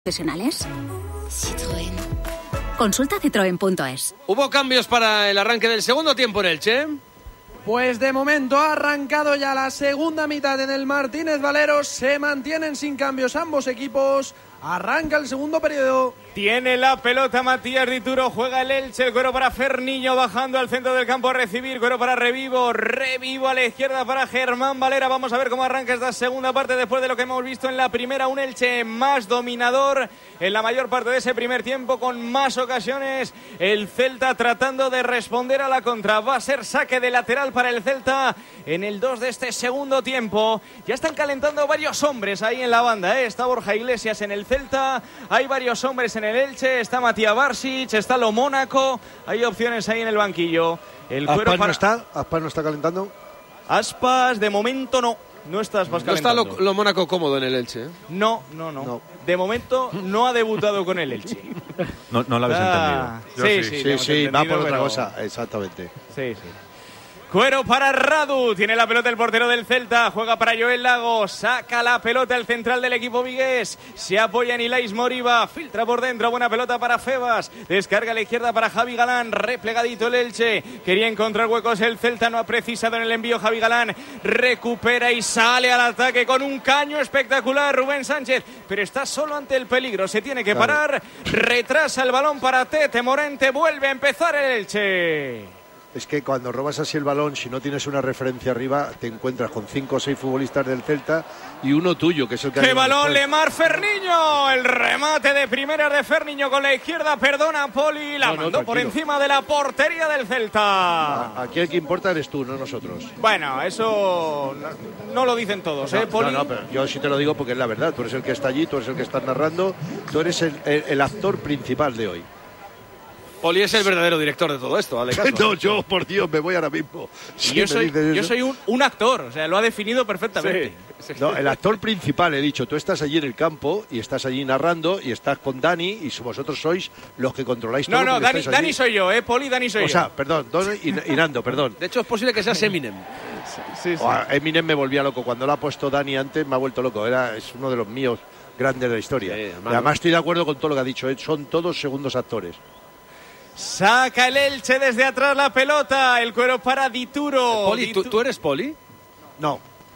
profesionales? Citroën. Consulta citroen.es. ¿Hubo cambios para el arranque del segundo tiempo en Elche? Pues de momento ha arrancado ya la segunda mitad en el Martínez Valero. Se mantienen sin cambios ambos equipos. Arranca el segundo periodo. Tiene la pelota Matías Dituro, juega el Elche, el cuero para Ferniño bajando al centro del campo a recibir, cuero para Revivo a la izquierda para Germán Valera. Vamos a ver cómo arranca esta segunda parte después de lo que hemos visto en la primera. Un Elche más dominador en la mayor parte de ese primer tiempo, con más ocasiones. El Celta tratando de responder a la contra. Va a ser saque de lateral para el Celta en el 2 de este segundo tiempo. Ya están calentando varios hombres ahí en la banda, ¿eh? Está Borja Iglesias en el Celta, hay varios hombres en el Elche, está Matías Barsic, está Lo Mónaco, hay opciones ahí en el banquillo. El Aspas no está, Aspas no está calentando. Aspas de momento no está Aspas calentando. No está Lo Mónaco cómodo en el Elche, ¿eh? No. De momento no ha debutado con el Elche. No lo habéis entendido. Sí, va por otra cosa, exactamente. Sí. Cuero para Radu, tiene la pelota el portero del Celta, juega para Joel Lago, saca la pelota el central del equipo vigués, se apoya en Ilais Moriba, filtra por dentro, buena pelota para Febas, descarga a la izquierda para Javi Galán, replegadito el Elche, quería encontrar huecos el Celta, no ha precisado en el envío Javi Galán, recupera y sale al ataque con un caño espectacular Rubén Sánchez, pero está solo ante el peligro, se tiene que parar, retrasa el balón para Tete Morente, vuelve a empezar el Elche. Es que cuando robas así el balón, si no tienes una referencia arriba, te encuentras con 5 o 6 futbolistas del Celta y uno tuyo, que es el que... ¡Qué balón, Lemar Ferniño! El remate de primera de Ferniño con la izquierda, perdona Poli, la mandó por encima de la portería del Celta. Aquí el que importa eres tú, no nosotros. Bueno, eso no lo dicen todos, Poli. No, pero yo sí te lo digo porque es la verdad. Tú eres el que está allí, tú eres el que estás narrando, tú eres el actor principal de hoy. Poli es el verdadero director de todo esto, dale caso. No, yo, por Dios, me voy ahora mismo. Yo soy un actor, o sea, lo ha definido perfectamente. Sí. No, el actor principal, he dicho, tú estás allí en el campo y estás allí narrando y estás con Dani y vosotros sois los que controláis todo. No, Dani soy yo, Poli, Dani soy yo. O sea, perdón, y Nando, perdón. De hecho, es posible que seas Eminem. Sí. Eminem me volvía loco. Cuando lo ha puesto Dani antes, me ha vuelto loco. Es uno de los míos grandes de la historia. Sí, además, estoy de acuerdo con todo lo que ha dicho. Son todos segundos actores. Saca el Elche desde atrás la pelota, el cuero para Dituro. Poli, ¿tú eres Poli? No,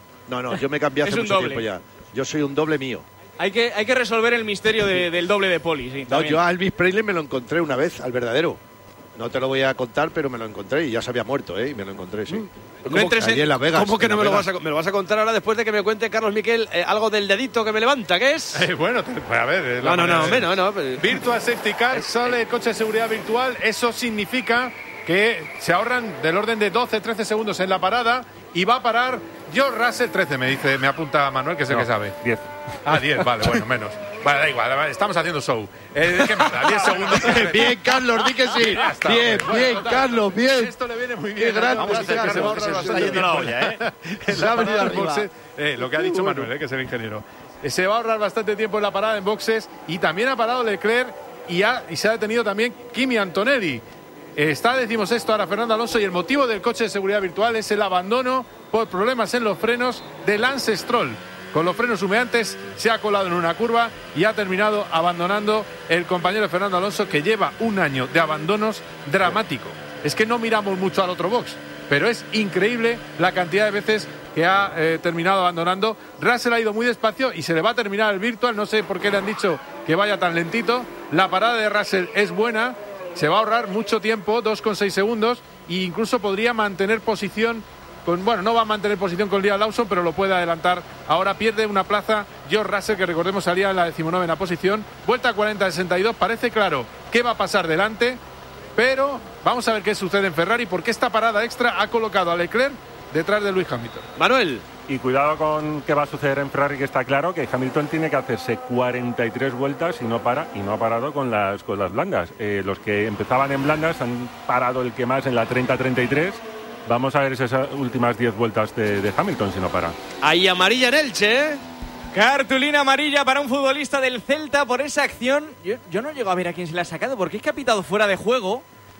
yo me cambié hace mucho tiempo ya. Yo soy un doble mío. Hay que resolver el misterio del doble de Poli, sí. No, yo a Elvis Presley me lo encontré una vez, al verdadero. No te lo voy a contar, pero me lo encontré y ya se había muerto, y me lo encontré, sí. Allí en Las Vegas. ¿Cómo que no me lo vas a contar ahora después de que me cuente Carlos Miquel algo del dedito que me levanta? ¿Qué es? Bueno, pues a ver. No. Virtual Safety Car, sale el coche de seguridad virtual. Eso significa que se ahorran del orden de 12-13 segundos en la parada y va a parar George Russell. 13 me apunta Manuel, que es el que sabe. 10. 10, vale, bueno, menos. Vale, da igual, estamos haciendo show. ¿Qué pasa? 10 segundos. Bien, Carlos, di que sí. Bien, Carlos, bien. Esto le viene muy bien. Vamos a hacer que se nos está yendo la olla, Se ha venido arriba. Lo que ha dicho Manuel, que es el ingeniero. Se va a ahorrar bastante tiempo en la parada en boxes y también ha parado Leclerc y se ha detenido también Kimi Antonelli. Decimos esto ahora Fernando Alonso, y el motivo del coche de seguridad virtual es el abandono por problemas en los frenos de Lance Stroll. Con los frenos humeantes se ha colado en una curva y ha terminado abandonando el compañero de Fernando Alonso, que lleva un año de abandonos dramático. Es que no miramos mucho al otro box, pero es increíble la cantidad de veces que ha terminado abandonando. Russell ha ido muy despacio y se le va a terminar el virtual. No sé por qué le han dicho que vaya tan lentito. La parada de Russell es buena, se va a ahorrar mucho tiempo, 2,6 segundos, e incluso podría mantener posición. No va a mantener posición con Liam Lawson, pero lo puede adelantar. Ahora pierde una plaza George Russell, que recordemos salía en la 19ª posición. Vuelta a 40-62, parece claro qué va a pasar delante, pero vamos a ver qué sucede en Ferrari, porque esta parada extra ha colocado a Leclerc detrás de Lewis Hamilton. Manuel. Y cuidado con qué va a suceder en Ferrari, que está claro que Hamilton tiene que hacerse 43 vueltas y no ha parado con las blandas. Los que empezaban en blandas han parado el que más en la 30-33. Vamos a ver esas últimas 10 vueltas de Hamilton si no para. Ahí amarilla en Elche. Cartulina amarilla para un futbolista del Celta por esa acción. Yo no llego a ver a quién se la ha sacado, porque es que ha pitado fuera de juego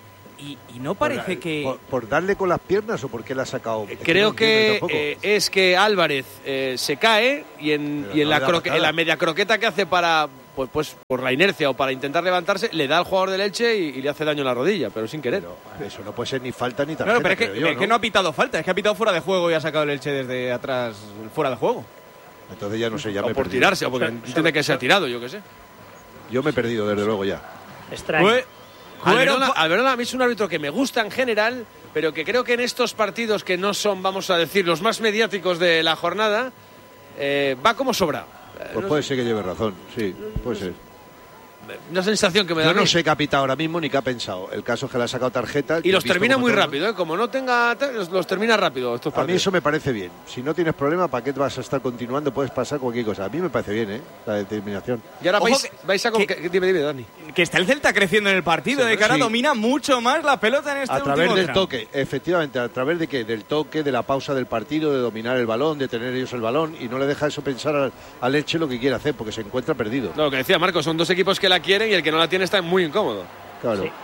y no parece que... ¿Por darle con las piernas o por qué la ha sacado? Creo que es que Álvarez se cae y en la media croqueta que hace para pues por la inercia o para intentar levantarse, le da al jugador del Elche y le hace daño en la rodilla, pero sin querer. Pero eso no puede ser ni falta ni tarjeta. Claro, pero es que no ha pitado falta, es que ha pitado fuera de juego y ha sacado el Elche desde atrás fuera de juego. Entonces ya no sé, ya o me he por perdido. tirarse, o porque entiende que se ha tirado, yo qué sé. Yo me he perdido, desde luego, ya. Extraño. Alberola a mí es un árbitro que me gusta en general, pero que creo que en estos partidos que no son, vamos a decir, los más mediáticos de la jornada, va como sobrado. Pues puede ser que lleve razón, sí, puede ser. Una sensación que me da. Yo no sé qué ha pitado ahora mismo ni qué ha pensado. El caso es que le ha sacado tarjeta. Y los termina muy rápido, ¿eh? Como no tenga. Los termina rápido estos partidos. A mí eso me parece bien. Si no tienes problema, ¿para qué te vas a estar continuando? Puedes pasar cualquier cosa. A mí me parece bien, ¿eh? La determinación. Y ahora vais a. Dime, Dani. Que está el Celta creciendo en el partido, de cara domina mucho más la pelota en este último A través del tramo. toque, efectivamente. ¿A través de qué? Del toque, de la pausa del partido, de dominar el balón, de tener ellos el balón. Y no le deja eso pensar al Elche lo que quiere hacer, porque se encuentra perdido. Lo que decía Marcos, son dos equipos que la quieren y el que no la tiene está muy incómodo. Claro. Sí.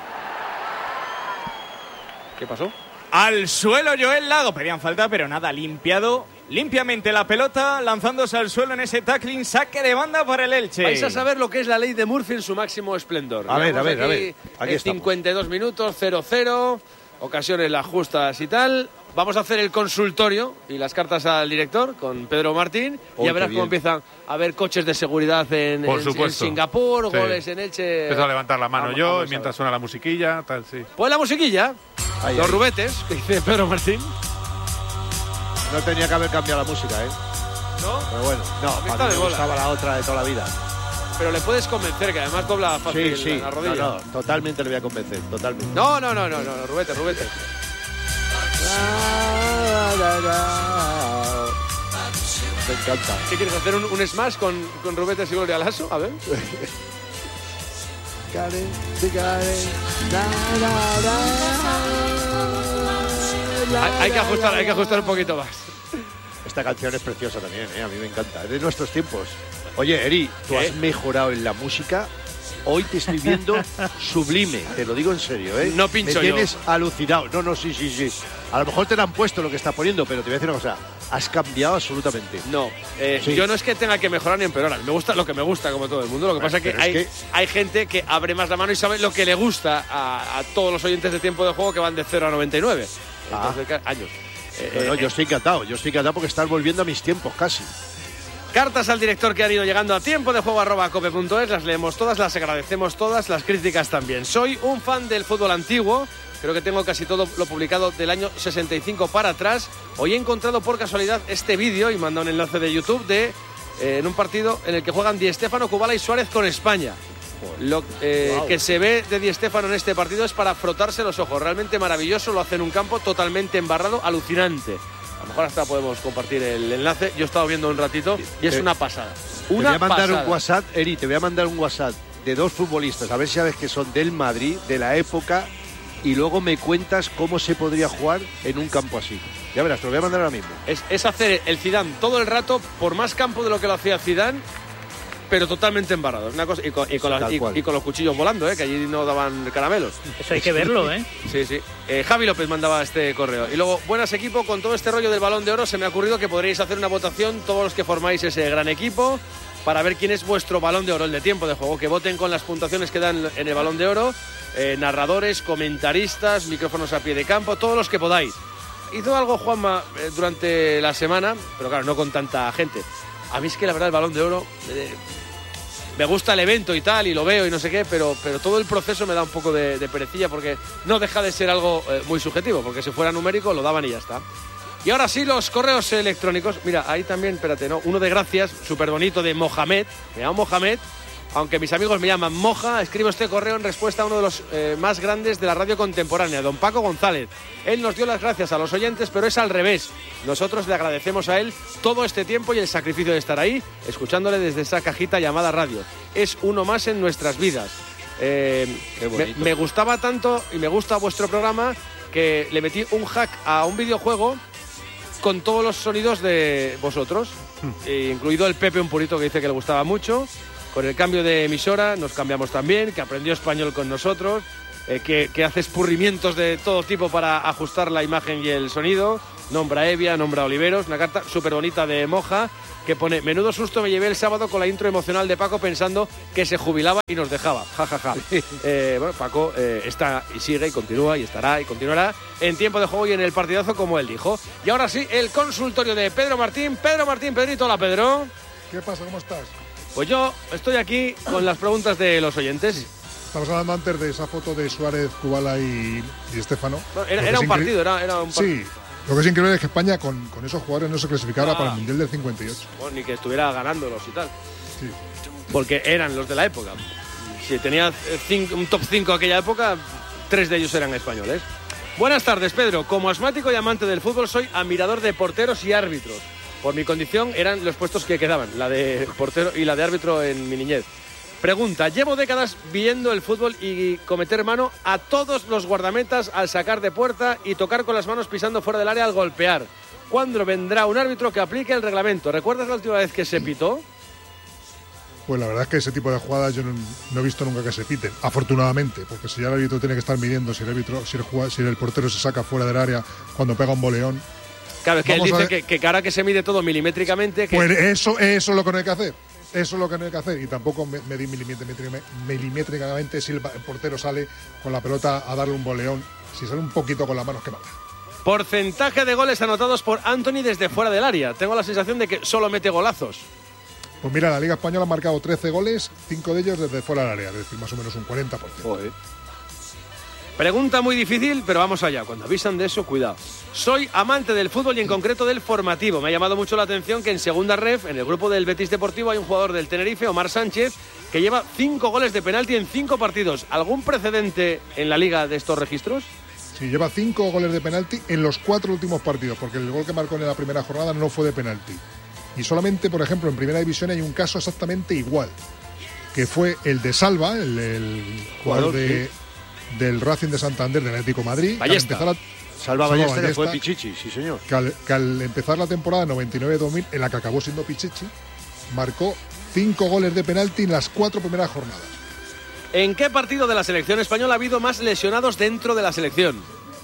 ¿Qué pasó? Al suelo Joel Lago, pedían falta, pero nada, limpiado limpiamente la pelota, lanzándose al suelo en ese tackling, saque de banda para el Elche. Vais a saber lo que es la ley de Murphy en su máximo esplendor. A ver. Aquí 52 minutos, 0-0, ocasiones las justas y tal. Vamos a hacer el consultorio y las cartas al director con Pedro Martín. Y ya verás cómo empiezan a haber coches de seguridad en Singapur, sí. Goles en Elche. Empiezo a levantar la mano yo mientras suena la musiquilla, tal, sí. Pues la musiquilla, los rubetes, que dice Pedro Martín. No tenía que haber cambiado la música, ¿eh? ¿No? Pero bueno, no, a mí me gustaba la otra de toda la vida. Pero le puedes convencer, que además dobla fácil la rodilla. No, totalmente le voy a convencer, totalmente. No, rubetes. Me encanta. ¿Qué quieres hacer? ¿Un smash con rubetes y Gloria Lasso? A ver. Hay que ajustar un poquito más. Esta canción es preciosa también, a mí me encanta. Es de nuestros tiempos. Oye, Eri, tú has mejorado en la música. Hoy te estoy viendo sublime, te lo digo en serio, ¿eh? No pincho Me tienes alucinado. No, sí. A lo mejor te la han puesto lo que está poniendo, pero te voy a decir una cosa. Has cambiado absolutamente. No, sí. Yo no es que tenga que mejorar ni empeorar. Me gusta lo que me gusta, como todo el mundo. Lo que pasa es que hay gente que abre más la mano y sabe lo que le gusta a todos los oyentes de Tiempo de Juego que van de 0 a 99. Entonces, años. Yo estoy encantado porque estás volviendo a mis tiempos casi. Cartas al director que han ido llegando a tiempodejuego@cope.es, las leemos todas, las agradecemos todas, las críticas también. Soy un fan del fútbol antiguo, creo que tengo casi todo lo publicado del año 65 para atrás. Hoy he encontrado por casualidad este vídeo y manda un enlace de YouTube en un partido en el que juegan Di Stéfano, Kubala y Suárez con España. Lo que se ve de Di Stéfano en este partido es para frotarse los ojos, realmente maravilloso, lo hace en un campo totalmente embarrado, alucinante. A lo mejor hasta podemos compartir el enlace. Yo he estado viendo un ratito y es una pasada. Te voy a mandar un WhatsApp, Eri, te voy a mandar un WhatsApp de dos futbolistas, a ver si sabes que son del Madrid, de la época, y luego me cuentas cómo se podría jugar en un campo así. Ya verás, te lo voy a mandar ahora mismo. Es hacer el Zidane todo el rato por más campo de lo que lo hacía Zidane, pero totalmente embarrado. Una cosa, y con los cuchillos volando, que allí no daban caramelos. Eso hay que verlo, ¿eh? Sí. Javi López mandaba este correo. Y luego, buenas equipo, con todo este rollo del Balón de Oro se me ha ocurrido que podríais hacer una votación, todos los que formáis ese gran equipo, para ver quién es vuestro Balón de Oro, el de Tiempo de Juego. Que voten con las puntuaciones que dan en el Balón de Oro, narradores, comentaristas, micrófonos a pie de campo, todos los que podáis. Hizo algo Juanma durante la semana, pero claro, no con tanta gente. A mí es que la verdad el Balón de Oro... me gusta el evento y tal, y lo veo y no sé qué, pero todo el proceso me da un poco de perecilla porque no deja de ser algo muy subjetivo, porque si fuera numérico lo daban y ya está. Y ahora sí, los correos electrónicos. Mira, ahí también, espérate, ¿no? Uno de gracias, súper bonito, de Mohamed. Me llamo Mohamed, aunque mis amigos me llaman Moja. Escribo este correo en respuesta a uno de los más grandes de la radio contemporánea, don Paco González. Él nos dio las gracias a los oyentes, pero es al revés. Nosotros le agradecemos a él todo este tiempo y el sacrificio de estar ahí, escuchándole desde esa cajita llamada radio. Es uno más en nuestras vidas. Me gustaba tanto y me gusta vuestro programa que le metí un hack a un videojuego con todos los sonidos de vosotros, incluido el Pepe Un Purito, que dice que le gustaba mucho. Con el cambio de emisora nos cambiamos también, que aprendió español con nosotros. que hace escurrimientos de todo tipo para ajustar la imagen y el sonido. Nombra a Evia, nombra a Oliveros, una carta súper bonita de Moja que pone: menudo susto me llevé el sábado con la intro emocional de Paco pensando que se jubilaba y nos dejaba. Ja, ja, ja. Bueno, Paco está y sigue y continúa y estará y continuará en tiempo de juego y en el partidazo como él dijo. Y ahora sí, el consultorio de Pedro Martín. Pedro Martín, Pedrito, hola Pedro. ¿Qué pasa? ¿Cómo estás? Pues yo estoy aquí con las preguntas de los oyentes. Estamos hablando antes de esa foto de Suárez, Kubala y Estefano. No, era un partido, era un partido. Sí. Lo que es increíble es que España con esos jugadores no se clasificara para el Mundial del 58. Bueno, ni que estuviera ganándolos y tal. Sí. Porque eran los de la época. Si tenía un top 5 aquella época, 3 de ellos eran españoles. Buenas tardes, Pedro. Como asmático y amante del fútbol, soy admirador de porteros y árbitros. Por mi condición, eran los puestos que quedaban, la de portero y la de árbitro en mi niñez. Pregunta: llevo décadas viendo el fútbol y cometer mano a todos los guardametas al sacar de puerta y tocar con las manos pisando fuera del área al golpear. ¿Cuándo vendrá un árbitro que aplique el reglamento? ¿Recuerdas la última vez que se pitó? Pues la verdad es que ese tipo de jugadas yo no he visto nunca que se piten, afortunadamente, porque si ya el árbitro tiene que estar midiendo si el portero se saca fuera del área cuando pega un boleón. Claro, es que él dice que ahora que se mide todo milimétricamente... Pues eso es lo que no hay que hacer. Eso es lo que no hay que hacer. Y tampoco medir milimétricamente si el portero sale con la pelota a darle un boleón. Si sale un poquito con las manos, qué mala. Porcentaje de goles anotados por Anthony desde fuera del área. Tengo la sensación de que solo mete golazos. Pues mira, la Liga Española ha marcado 13 goles, 5 de ellos desde fuera del área, es decir, más o menos un 40%. Joder. Pregunta muy difícil, pero vamos allá. Cuando avisan de eso, cuidado. Soy amante del fútbol y en concreto del formativo. Me ha llamado mucho la atención que en segunda ref, en el grupo del Betis Deportivo, hay un jugador del Tenerife, Omar Sánchez, que lleva 5 goles de penalti en 5 partidos. ¿Algún precedente en la liga de estos registros? Sí, lleva 5 goles de penalti en los 4 últimos partidos, porque el gol que marcó en la primera jornada no fue de penalti. Y solamente, por ejemplo, en Primera División hay un caso exactamente igual, que fue el de Salva, el jugador del Racing de Santander, del Atlético de Madrid. Salva Ballesta, que fue Pichichi, sí señor. Que al empezar la temporada 99-2000, en la que acabó siendo Pichichi, marcó 5 goles de penalti en las 4 primeras jornadas. ¿En qué partido de la selección española ha habido más lesionados dentro de la selección?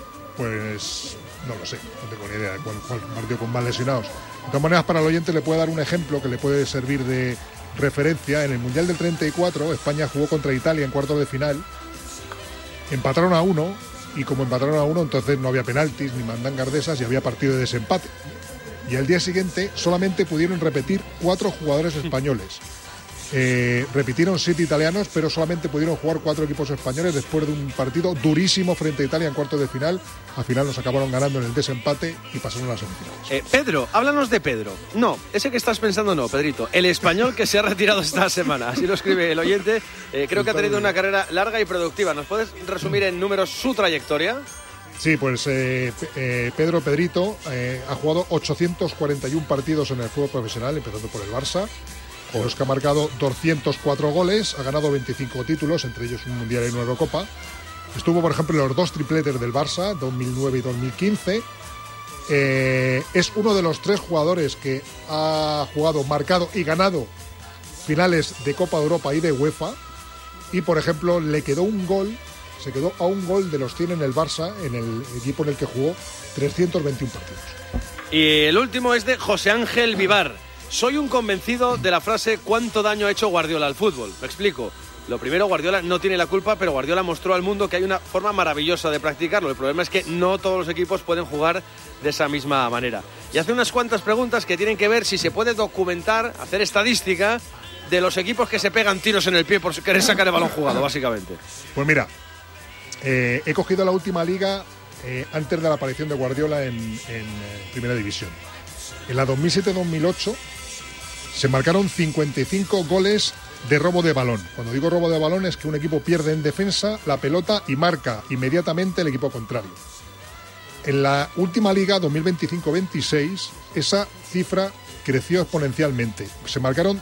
Pues no lo sé, no tengo ni idea de cuál partido con más lesionados. De todas maneras, para el oyente le puedo dar un ejemplo que le puede servir de referencia. En el Mundial del 34, España jugó contra Italia en cuartos de final. Empataron a 1, y como empataron a 1, entonces no había penaltis ni mandangardesas y había partido de desempate. Y al día siguiente solamente pudieron repetir 4 jugadores españoles. Repitieron 7 italianos, pero solamente pudieron jugar 4 equipos españoles después de un partido durísimo frente a Italia en cuartos de final. Al final nos acabaron ganando en el desempate y pasaron a las semifinales. Pedro, háblanos de Pedro. No, ese que estás pensando no, Pedrito. El español que se ha retirado esta semana. Así lo escribe el oyente. Creo que ha tenido una carrera larga y productiva. ¿Nos puedes resumir en números su trayectoria? Sí, pues Pedrito ha jugado 841 partidos en el fútbol profesional, empezando por el Barça. De los que ha marcado 204 goles, ha ganado 25 títulos, entre ellos un Mundial y una Eurocopa. Estuvo, por ejemplo, en los 2 tripletes del Barça, 2009 y 2015. Es uno de los 3 jugadores que ha jugado, marcado y ganado finales de Copa de Europa y de UEFA. Y, por ejemplo, le quedó un gol, se quedó a un gol de los 100 en el Barça, en el equipo en el que jugó 321 partidos. Y el último es de José Ángel Vivar. Soy un convencido de la frase ¿cuánto daño ha hecho Guardiola al fútbol? Me explico. Lo primero, Guardiola no tiene la culpa, pero Guardiola mostró al mundo que hay una forma maravillosa de practicarlo. El problema es que no todos los equipos pueden jugar de esa misma manera. Y hace unas cuantas preguntas que tienen que ver si se puede documentar, hacer estadística de los equipos que se pegan tiros en el pie por querer sacar el balón jugado, básicamente. Pues mira, he cogido la última liga antes de la aparición de Guardiola en Primera División. En la 2007-2008 se marcaron 55 goles de robo de balón. Cuando digo robo de balón es que un equipo pierde en defensa la pelota y marca inmediatamente el equipo contrario. En la última liga, 2025-26, esa cifra creció exponencialmente. Se marcaron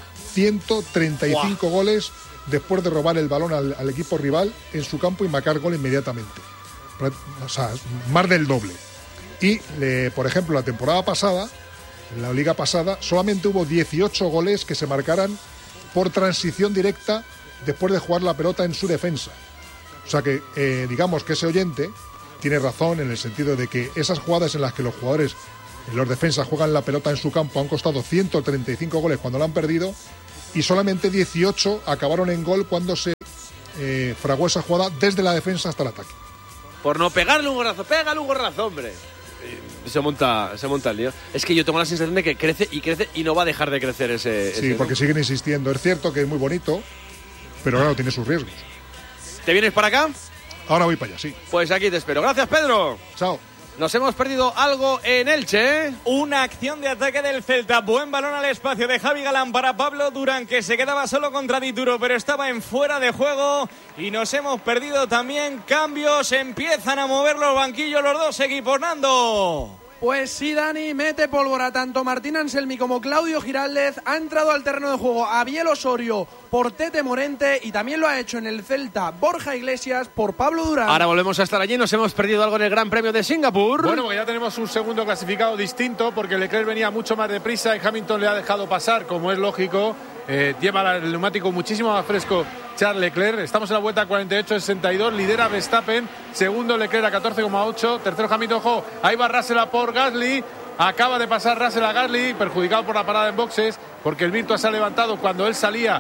135 goles después de robar el balón al equipo rival en su campo y marcar gol inmediatamente. O sea, más del doble. Y, por ejemplo, la temporada pasada, en la liga pasada, solamente hubo 18 goles que se marcaran por transición directa después de jugar la pelota en su defensa. O sea que digamos que ese oyente tiene razón en el sentido de que esas jugadas en las que los jugadores, los defensas juegan la pelota en su campo, han costado 135 goles cuando la han perdido y solamente 18 acabaron en gol cuando se fraguó esa jugada desde la defensa hasta el ataque. Por no pegarle un gorrazo, pégale un gorrazo, hombre. Se monta el lío. Es que yo tengo la sensación de que crece y no va a dejar de crecer ese... Sí, porque siguen insistiendo. Es cierto que es muy bonito, pero claro, tiene sus riesgos. ¿Te vienes para acá? Ahora voy para allá, sí. Pues aquí te espero. Gracias, Pedro. Chao. Nos hemos perdido algo en Elche. Una acción de ataque del Celta. Buen balón al espacio de Javi Galán para Pablo Durán, que se quedaba solo contra Dituro, pero estaba en fuera de juego. Y nos hemos perdido también cambios. Empiezan a mover los banquillos los dos equipos, Nando. Pues sí, Dani, mete pólvora. Tanto Martín Anselmi como Claudio Giraldez ha entrado al terreno de juego Abiel Osorio por Tete Morente y también lo ha hecho en el Celta Borja Iglesias por Pablo Durán. Ahora volvemos a estar allí. Nos hemos perdido algo en el Gran Premio de Singapur. Bueno, porque ya tenemos un segundo clasificado distinto porque Leclerc venía mucho más deprisa y Hamilton le ha dejado pasar, como es lógico. Lleva el neumático muchísimo más fresco Charles Leclerc. Estamos en la vuelta 48-62. Lidera Verstappen. Segundo Leclerc a 14,8. Tercero Hamilton. Ahí va Russell a por Gasly. Acaba de pasar Russell a Gasly, perjudicado por la parada en boxes, porque el Virtua se ha levantado cuando él salía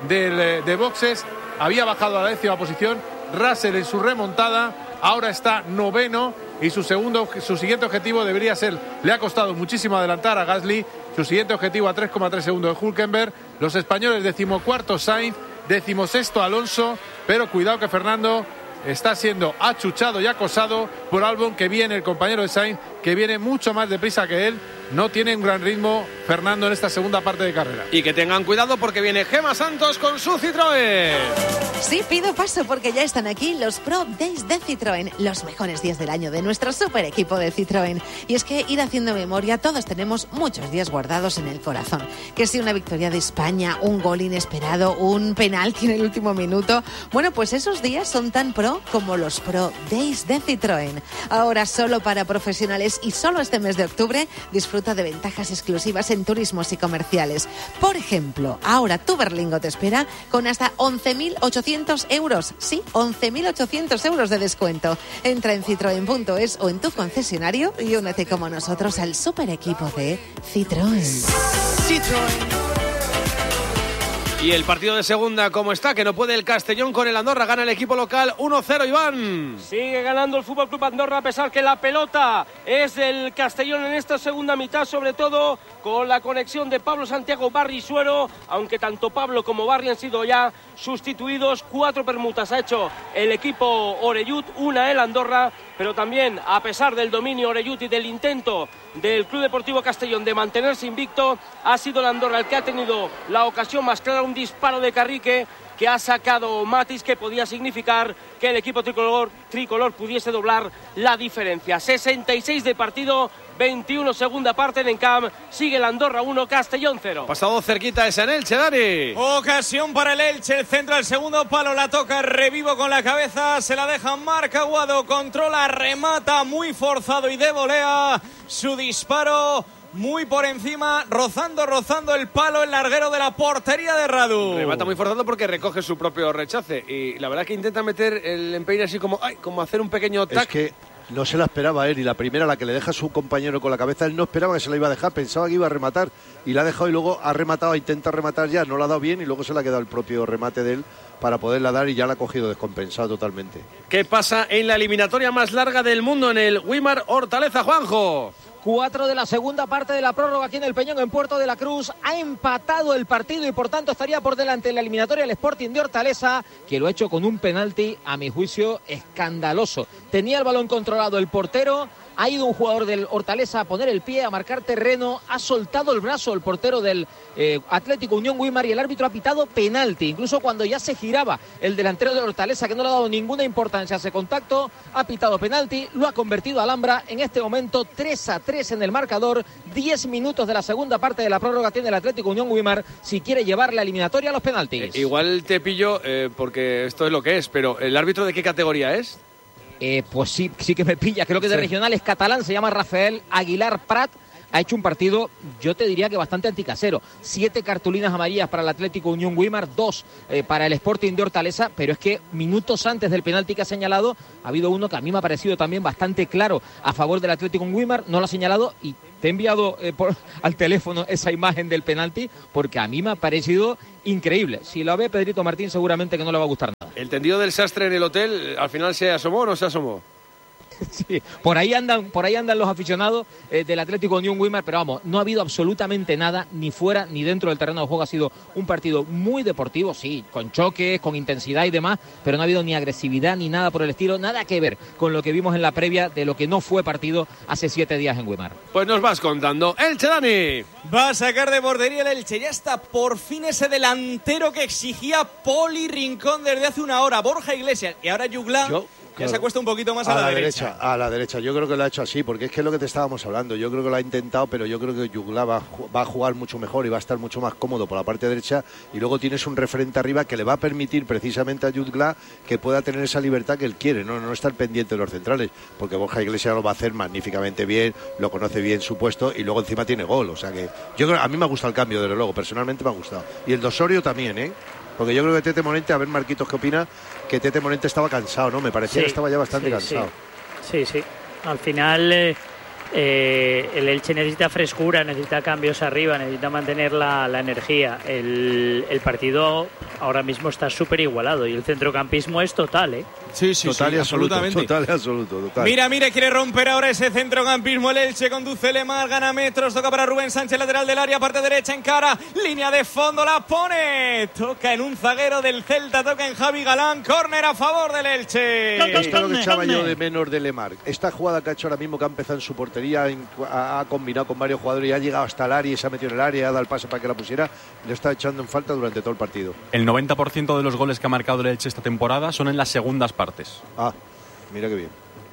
de boxes. Había bajado a la 10ª posición. Russell en su remontada ahora está 9º y su siguiente objetivo debería ser, le ha costado muchísimo adelantar a Gasly, su siguiente objetivo a 3,3 segundos de Hülkenberg. Los españoles 14º Sainz, 16º Alonso, pero cuidado que Fernando está siendo achuchado y acosado por Albon, que viene, el compañero de Sainz, que viene mucho más deprisa que él. No tiene un gran ritmo Fernando en esta segunda parte de carrera. Y que tengan cuidado porque viene Gemma Santos con su Citroën. Sí, pido paso porque ya están aquí los Pro Days de Citroën, los mejores días del año de nuestro super equipo de Citroën. Y es que ir haciendo memoria, todos tenemos muchos días guardados en el corazón. Que si una victoria de España, un gol inesperado, un penalti en el último minuto. Bueno, pues esos días son tan pro como los Pro Days de Citroën. Ahora solo para profesionales y solo este mes de octubre disfruta de ventajas exclusivas en turismos y comerciales. Por ejemplo, ahora tu Berlingo te espera con hasta 11.800 euros. Sí, 11.800 euros de descuento. Entra en citroen.es o en tu concesionario y únete como nosotros al super equipo de Citroën. Y el partido de segunda, ¿cómo está? Que no puede el Castellón con el Andorra. Gana el equipo local 1-0, Iván. Sigue ganando el Fútbol Club Andorra a pesar que la pelota es del Castellón en esta segunda mitad, sobre todo con la conexión de Pablo Santiago, Barry y Suero, aunque tanto Pablo como Barry han sido ya sustituidos. 4 permutas ha hecho el equipo Orellut, una el Andorra, pero también a pesar del dominio Orellut y del intento del Club Deportivo Castellón de mantenerse invicto, ha sido el Andorra el que ha tenido la ocasión más clara, un disparo de Carrique que ha sacado Matis, que podía significar que el equipo tricolor pudiese doblar la diferencia. 66 de partido, 21 segunda parte en Encamp. Sigue el Andorra 1, Castellón 0. Pasado cerquita esa en Elche, Dani. Ocasión para el Elche, el centro al segundo palo, la toca Revivo con la cabeza, se la deja Marc Aguado, controla, remata muy forzado y de volea. Su disparo muy por encima, rozando el palo, el larguero de la portería de Radu. Remata muy forzado porque recoge su propio rechace y la verdad es que intenta meter el empeine así como hacer un pequeño tac. Es que no se la esperaba él y la primera, la que le deja a su compañero con la cabeza, él no esperaba que se la iba a dejar, pensaba que iba a rematar y la ha dejado y luego ha rematado, intenta rematar ya, no la ha dado bien y luego se le ha quedado el propio remate de él para poderla dar y ya la ha cogido descompensado totalmente. ¿Qué pasa en la eliminatoria más larga del mundo en el Wimar Hortaleza, Juanjo? 4 de la segunda parte de la prórroga aquí en el Peñón, en Puerto de la Cruz. Ha empatado el partido y por tanto estaría por delante en la eliminatoria el Sporting de Hortaleza, que lo ha hecho con un penalti, a mi juicio, escandaloso. Tenía el balón controlado el portero, ha ido un jugador del Hortaleza a poner el pie, a marcar terreno, ha soltado el brazo el portero del Atlético Unión Wimar y el árbitro ha pitado penalti. Incluso cuando ya se giraba el delantero del Hortaleza, que no le ha dado ninguna importancia a ese contacto, ha pitado penalti, lo ha convertido a Alhambra. En este momento 3-3 en el marcador, 10 minutos de la segunda parte de la prórroga tiene el Atlético Unión Wimar si quiere llevar la eliminatoria a los penaltis. Igual te pillo porque esto es lo que es, pero ¿el árbitro de qué categoría es? Pues sí que me pilla, creo que de regional es catalán, se llama Rafael Aguilar Prat. ha hecho un partido, yo te diría que bastante anticasero. 7 cartulinas amarillas para el Atlético Unión Güímar, 2 para el Sporting de Hortaleza, pero es que minutos antes del penalti que ha señalado, ha habido uno que a mí me ha parecido también bastante claro a favor del Atlético Unión Güímar, no lo ha señalado y te he enviado al teléfono esa imagen del penalti porque a mí me ha parecido increíble. Si lo ve Pedrito Martín seguramente que no le va a gustar nada. El tendido del sastre en el hotel, ¿al final se asomó o no se asomó? Sí, por ahí andan los aficionados del Atlético Unión Güímar, pero vamos, no ha habido absolutamente nada, ni fuera ni dentro del terreno de juego. Ha sido un partido muy deportivo, sí, con choques, con intensidad y demás, pero no ha habido ni agresividad ni nada por el estilo, nada que ver con lo que vimos en la previa de lo que no fue partido hace 7 días en Güímar. Pues nos vas contando. ¡Elche, Dani! Va a sacar de portería el Elche, ya está por fin ese delantero que exigía Poli Rincón desde hace una hora, Borja Iglesias, y ahora Jugla. Ya se acuesta un poquito más a la derecha. A la derecha, yo creo que lo ha hecho así, porque es que es lo que te estábamos hablando. Yo creo que lo ha intentado, pero yo creo que Jugla va a jugar mucho mejor y va a estar mucho más cómodo por la parte derecha. Y luego tienes un referente arriba que le va a permitir precisamente a Jugla que pueda tener esa libertad que él quiere, no estar pendiente de los centrales, porque Borja Iglesias lo va a hacer magníficamente bien, lo conoce bien su puesto y luego encima tiene gol. O sea que yo creo, a mí me ha gustado el cambio, desde luego, personalmente me ha gustado. Y el de Osorio también, porque yo creo que Tete Morente, a ver Marquitos qué opina, que Tete Morente estaba cansado, ¿no? Me parecía que estaba ya bastante cansado. Sí. Al final el Elche necesita frescura, necesita cambios arriba, necesita mantener la energía. El partido ahora mismo está súper igualado y el centrocampismo es total, Sí, total y absolutamente. Total. Mira, quiere romper ahora ese centrocampismo. El Elche conduce Lemar, gana metros, toca para Rubén Sánchez, lateral del área, parte derecha, encara, línea de fondo, la pone. Toca en un zaguero del Celta, toca en Javi Galán, córner a favor del Elche. Esto es lo que echaba yo de menos de Lemar. Esta jugada que ha hecho ahora mismo, que ha empezado en su portería, ha combinado con varios jugadores y ha llegado hasta el área y se ha metido en el área, ha dado el pase para que la pusiera, le está echando en falta durante todo el partido. El 90% de los goles que ha marcado el Elche esta temporada son en las segundas partes. Ah, mira qué bien.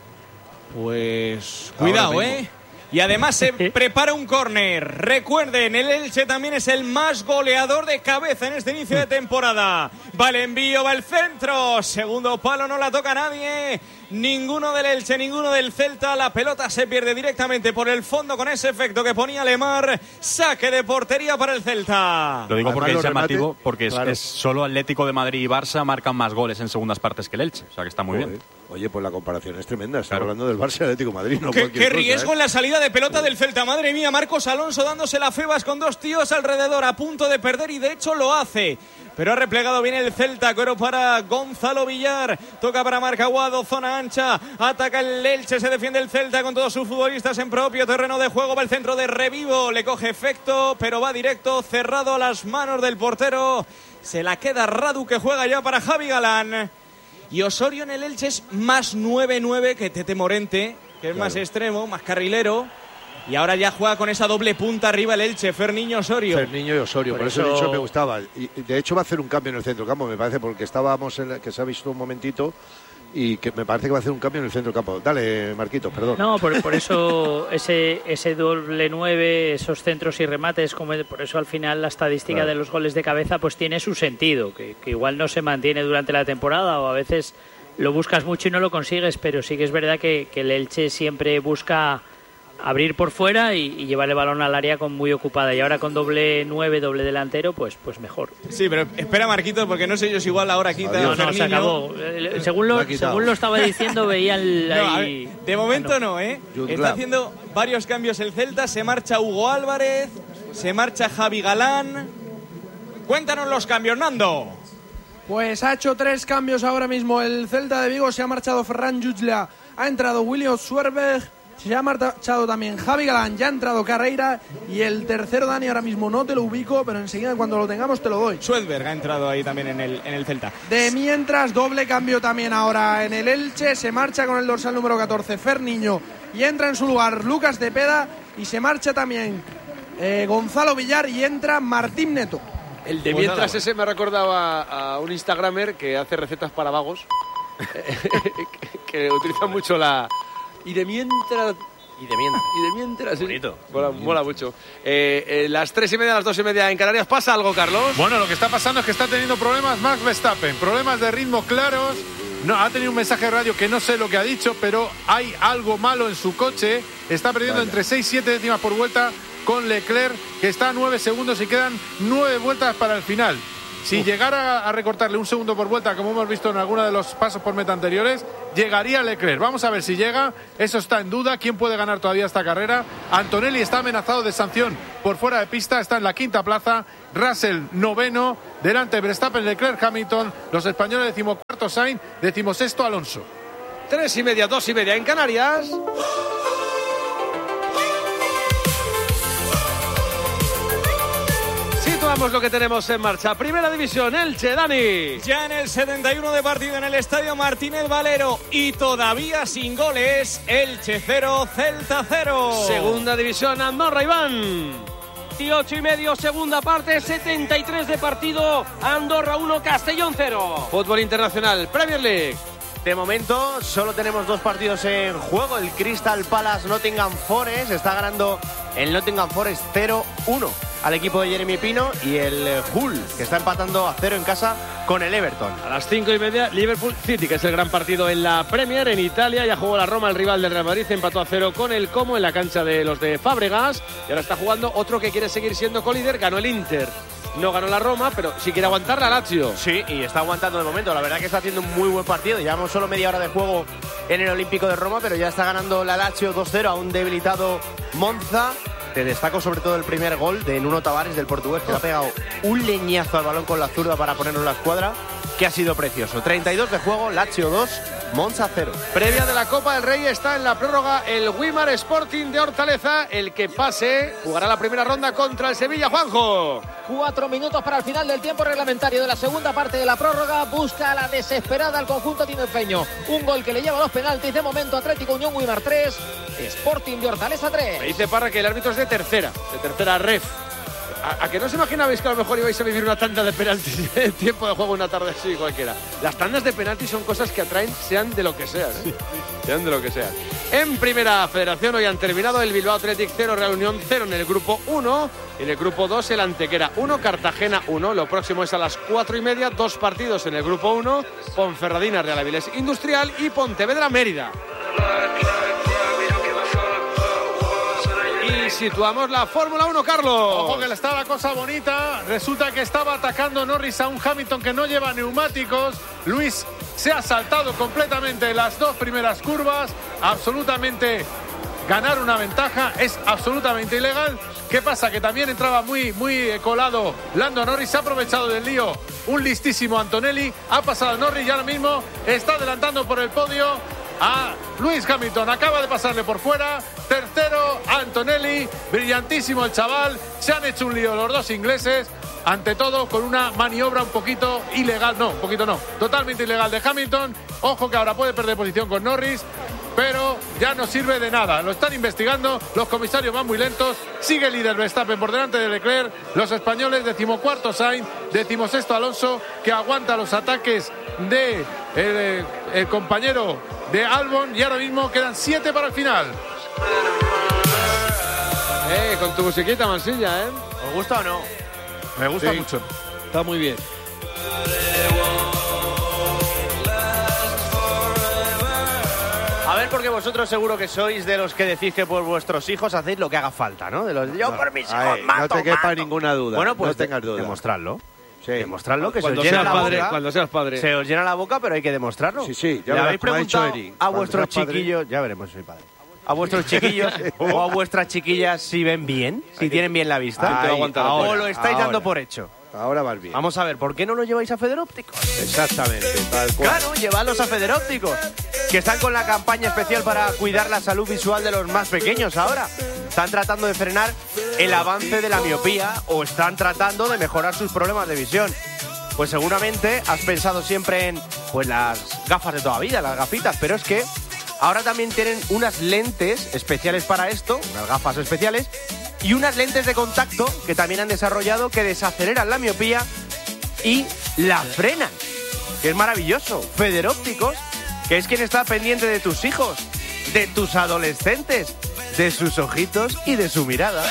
Pues cuidado, Y además se prepara un córner. Recuerden, el Elche también es el más goleador de cabeza en este inicio de temporada. Va el envío, va el centro. Segundo palo, no la toca nadie. Ninguno del Elche, ninguno del Celta. La pelota se pierde directamente por el fondo con ese efecto que ponía Lemar. Saque de portería para el Celta. Lo digo porque es llamativo, porque es solo Atlético de Madrid y Barça marcan más goles en segundas partes que el Elche. O sea que está muy bien. Oye, pues la comparación es tremenda. Estamos hablando del Barça y Atlético de Madrid. No qué riesgo en la salida de pelota del Celta. Madre mía, Marcos Alonso dándose la Febas con 2 tíos alrededor, a punto de perder y de hecho lo hace. Pero ha replegado bien el Celta, cuero para Gonzalo Villar, toca para Marc Aguado, zona ancha, ataca el Elche, se defiende el Celta con todos sus futbolistas en propio terreno de juego, va el centro de Revivo, le coge efecto, pero va directo, cerrado a las manos del portero, se la queda Radu que juega ya para Javi Galán. Y Osorio en el Elche es más 9-9 que Tete Morente, que es más extremo, más carrilero. Y ahora ya juega con esa doble punta arriba el Elche, Ferniño Osorio. Ferniño y Osorio, por eso he dicho que me gustaba. Y de hecho va a hacer un cambio en el centrocampo, me parece, porque estábamos que se ha visto un momentito y que me parece que va a hacer un cambio en el centrocampo. Dale, Marquitos, perdón. No, por eso ese doble 9, esos centros y remates, por eso al final la estadística de los goles de cabeza pues tiene su sentido, que igual no se mantiene durante la temporada o a veces lo buscas mucho y no lo consigues, pero sí que es verdad que el Elche siempre busca abrir por fuera y llevar el balón al área muy ocupada. Y ahora con doble 9, doble delantero, pues mejor. Sí, pero espera, Marquitos, porque no sé yo si igual ahora quita. No, se acabó. Según lo estaba diciendo, veía ahí. De momento no, Está haciendo varios cambios el Celta. Se marcha Hugo Álvarez, se marcha Javi Galán. Cuéntanos los cambios, Nando. Pues ha hecho 3 cambios ahora mismo el Celta de Vigo. Se ha marchado Ferran Jutla, ha entrado William Swerberg, se ha marchado también Javi Galán, ya ha entrado Carreira y el tercero, Dani, ahora mismo no te lo ubico, pero enseguida cuando lo tengamos te lo doy. Swerberg ha entrado ahí también en el Celta. De mientras, doble cambio también ahora en el Elche. Se marcha con el dorsal número 14 Ferniño y entra en su lugar Lucas Cepeda y se marcha también Gonzalo Villar y entra Martín Neto. El de mientras ese me ha recordado a un instagramer que hace recetas para vagos que utiliza mucho la... Y de mientras, sí. Bonito. Mola mucho. Las 3:30, las 2:30 en Canarias. ¿Pasa algo, Carlos? Bueno, lo que está pasando es que está teniendo problemas Max Verstappen. Problemas de ritmo claros. No, ha tenido un mensaje de radio que no sé lo que ha dicho, pero hay algo malo en su coche. está perdiendo entre 6 y 7 décimas por vuelta con Leclerc, que está a 9 segundos y quedan 9 vueltas para el final. Si llegara a recortarle un segundo por vuelta, como hemos visto en alguno de los pasos por meta anteriores, llegaría Leclerc. Vamos a ver si llega. Eso está en duda. ¿Quién puede ganar todavía esta carrera? Antonelli está amenazado de sanción por fuera de pista. Está en la 5ª plaza. Russell 9º. Delante Verstappen, Leclerc, Hamilton. Los españoles 14º Sainz. 16º Alonso. 3:30, 2:30 en Canarias. Situamos lo que tenemos en marcha. Primera división, Elche, Dani. Ya en el 71 de partido en el Estadio Martínez Valero y todavía sin goles. Elche 0, Celta 0. Segunda división, Andorra, Iván. 18:30, segunda parte, 73 de partido. Andorra 1, Castellón 0. Fútbol internacional, Premier League. De momento solo tenemos 2 partidos en juego. El Crystal Palace Nottingham Forest está ganando el Nottingham Forest 0-1 al equipo de Jeremy Pino, y el Hull, que está empatando a 0 en casa con el Everton. A las 5:30, Liverpool City, que es el gran partido en la Premier. En Italia ya jugó la Roma, el rival del Real Madrid, empató a 0 con el Como en la cancha de los de Fábregas, y ahora está jugando otro que quiere seguir siendo colíder. Ganó el Inter. No ganó la Roma, pero sí quiere aguantar la Lazio. Sí, y está aguantando de momento. La verdad que está haciendo un muy buen partido. Llevamos solo media hora de juego en el Olímpico de Roma, pero ya está ganando la Lazio 2-0 a un debilitado Monza. Te destaco sobre todo el primer gol de Nuno Tavares, del portugués, que le ha pegado un leñazo al balón con la zurda para ponerlo en la escuadra, que ha sido precioso. 32 de juego, Lazio 2, Monza 0. Previa de la Copa del Rey está en la prórroga el Wimar Sporting de Hortaleza. El que pase jugará la primera ronda contra el Sevilla. Juanjo. 4 minutos para el final del tiempo reglamentario de la segunda parte de la prórroga. Busca a la desesperada al conjunto tinerfeño. Un gol que le lleva a los penaltis. De momento Atlético Unión Wimar 3, Sporting de Hortaleza 3. Me dice Parra que el árbitro es de tercera ref. ¿A que no os imaginabais que a lo mejor ibais a vivir una tanda de penaltis en tiempo de juego una tarde así cualquiera? Las tandas de penaltis son cosas que atraen, sean de lo que sean, ¿eh? Sean de lo que sean. En primera federación hoy han terminado el Bilbao Athletic 0, Real Unión 0 en el grupo 1. En el grupo 2 el Antequera 1, Cartagena 1. Lo próximo es a las 4:30, 2 partidos en el grupo 1. Ponferradina, Real Avilés Industrial y Pontevedra Mérida. Y situamos la Fórmula 1, Carlos. Ojo que le está la cosa bonita. Resulta que estaba atacando Norris a un Hamilton que no lleva neumáticos. Luis se ha saltado completamente las 2 primeras curvas. Absolutamente ganar una ventaja es absolutamente ilegal. ¿Qué pasa? Que también entraba muy colado Lando Norris. Se ha aprovechado del lío un listísimo Antonelli. Ha pasado Norris y ahora mismo está adelantando por el podio a Lewis Hamilton. Acaba de pasarle por fuera. Tercero Antonelli, brillantísimo el chaval. Se han hecho un lío los 2 ingleses, ante todo con una maniobra un poquito ilegal, totalmente ilegal de Hamilton. Ojo que ahora puede perder posición con Norris, pero ya no sirve de nada. Lo están investigando, los comisarios van muy lentos. Sigue el líder Verstappen por delante de Leclerc. Los españoles, 14º Sainz, 16º Alonso, que aguanta los ataques de el compañero de Albon, y ahora mismo quedan 7 para el final. Con tu musiquita, Mansilla, ¿eh? ¿Os gusta o no? Me gusta mucho. Está muy bien. A ver, porque vosotros seguro que sois de los que decís que por vuestros hijos hacéis lo que haga falta, ¿no? De los, yo por mis hijos mato, no te quepa ninguna duda. Bueno, pues no tengas duda. Demostradlo. Sí. Demostradlo, que cuando se os llena seas la padre, boca. cuando seas padre. Se os llena la boca, pero hay que demostrarlo. Sí, ya habéis preguntado Eric, a vuestros chiquillos, ya veremos si soy padre. A vuestros chiquillos o a vuestras chiquillas si ven bien, si tienen bien la vista. O lo estáis dando por hecho. Ahora vas bien. Vamos a ver, ¿por qué no lo lleváis a Federópticos? Exactamente, tal cual. Claro, llevadlos a Federópticos, que están con la campaña especial para cuidar la salud visual de los más pequeños ahora. Están tratando de frenar el avance de la miopía o están tratando de mejorar sus problemas de visión. Pues seguramente has pensado siempre en las gafas de toda vida, las gafitas, pero es que ahora también tienen unas lentes especiales para esto, unas gafas especiales, y unas lentes de contacto que también han desarrollado que desaceleran la miopía y la frenan, que es maravilloso. Federópticos, que es quien está pendiente de tus hijos, de tus adolescentes, de sus ojitos y de su mirada.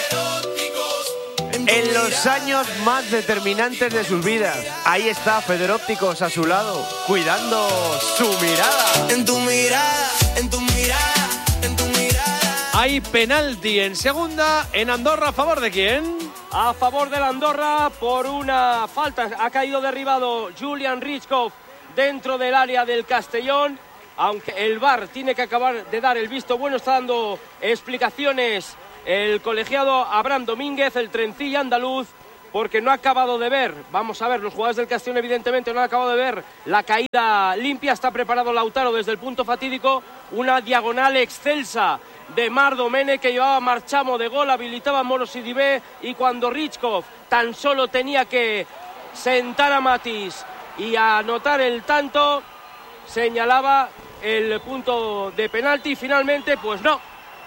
En los años más determinantes de sus vidas, ahí está Federópticos a su lado, cuidando su mirada. En tu mirada, en tu mirada, en tu mirada. Hay penalti en segunda, en Andorra. ¿A favor de quién? A favor de la Andorra por una falta. Ha caído derribado Julian Richkov dentro del área del Castellón. Aunque el VAR tiene que acabar de dar el visto bueno, está dando explicaciones el colegiado Abraham Domínguez, el trencilla andaluz, porque no ha acabado de ver, vamos a ver, los jugadores del Castellón evidentemente no han acabado de ver la caída limpia. Está preparado Lautaro desde el punto fatídico, una diagonal excelsa de Mar Domene que llevaba Marchamo de gol, habilitaba a Moro Sidibé, y cuando Richkov tan solo tenía que sentar a Matís y anotar el tanto, señalaba el punto de penalti. Finalmente pues no,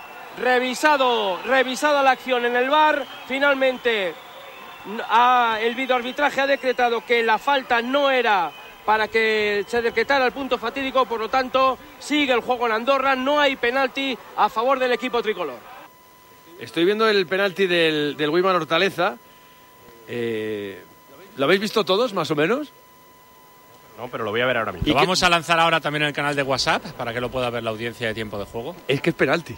revisada la acción en el VAR, finalmente el videoarbitraje ha decretado que la falta no era para que se decretara el punto fatídico, por lo tanto sigue el juego en Andorra, no hay penalti a favor del equipo tricolor. Estoy viendo el penalti del Weimar Hortaleza. ¿Lo habéis visto todos, más o menos? No, pero lo voy a ver ahora mismo. Lo vamos a lanzar ahora también en el canal de WhatsApp para que lo pueda ver la audiencia de Tiempo de Juego. Es que es penalti.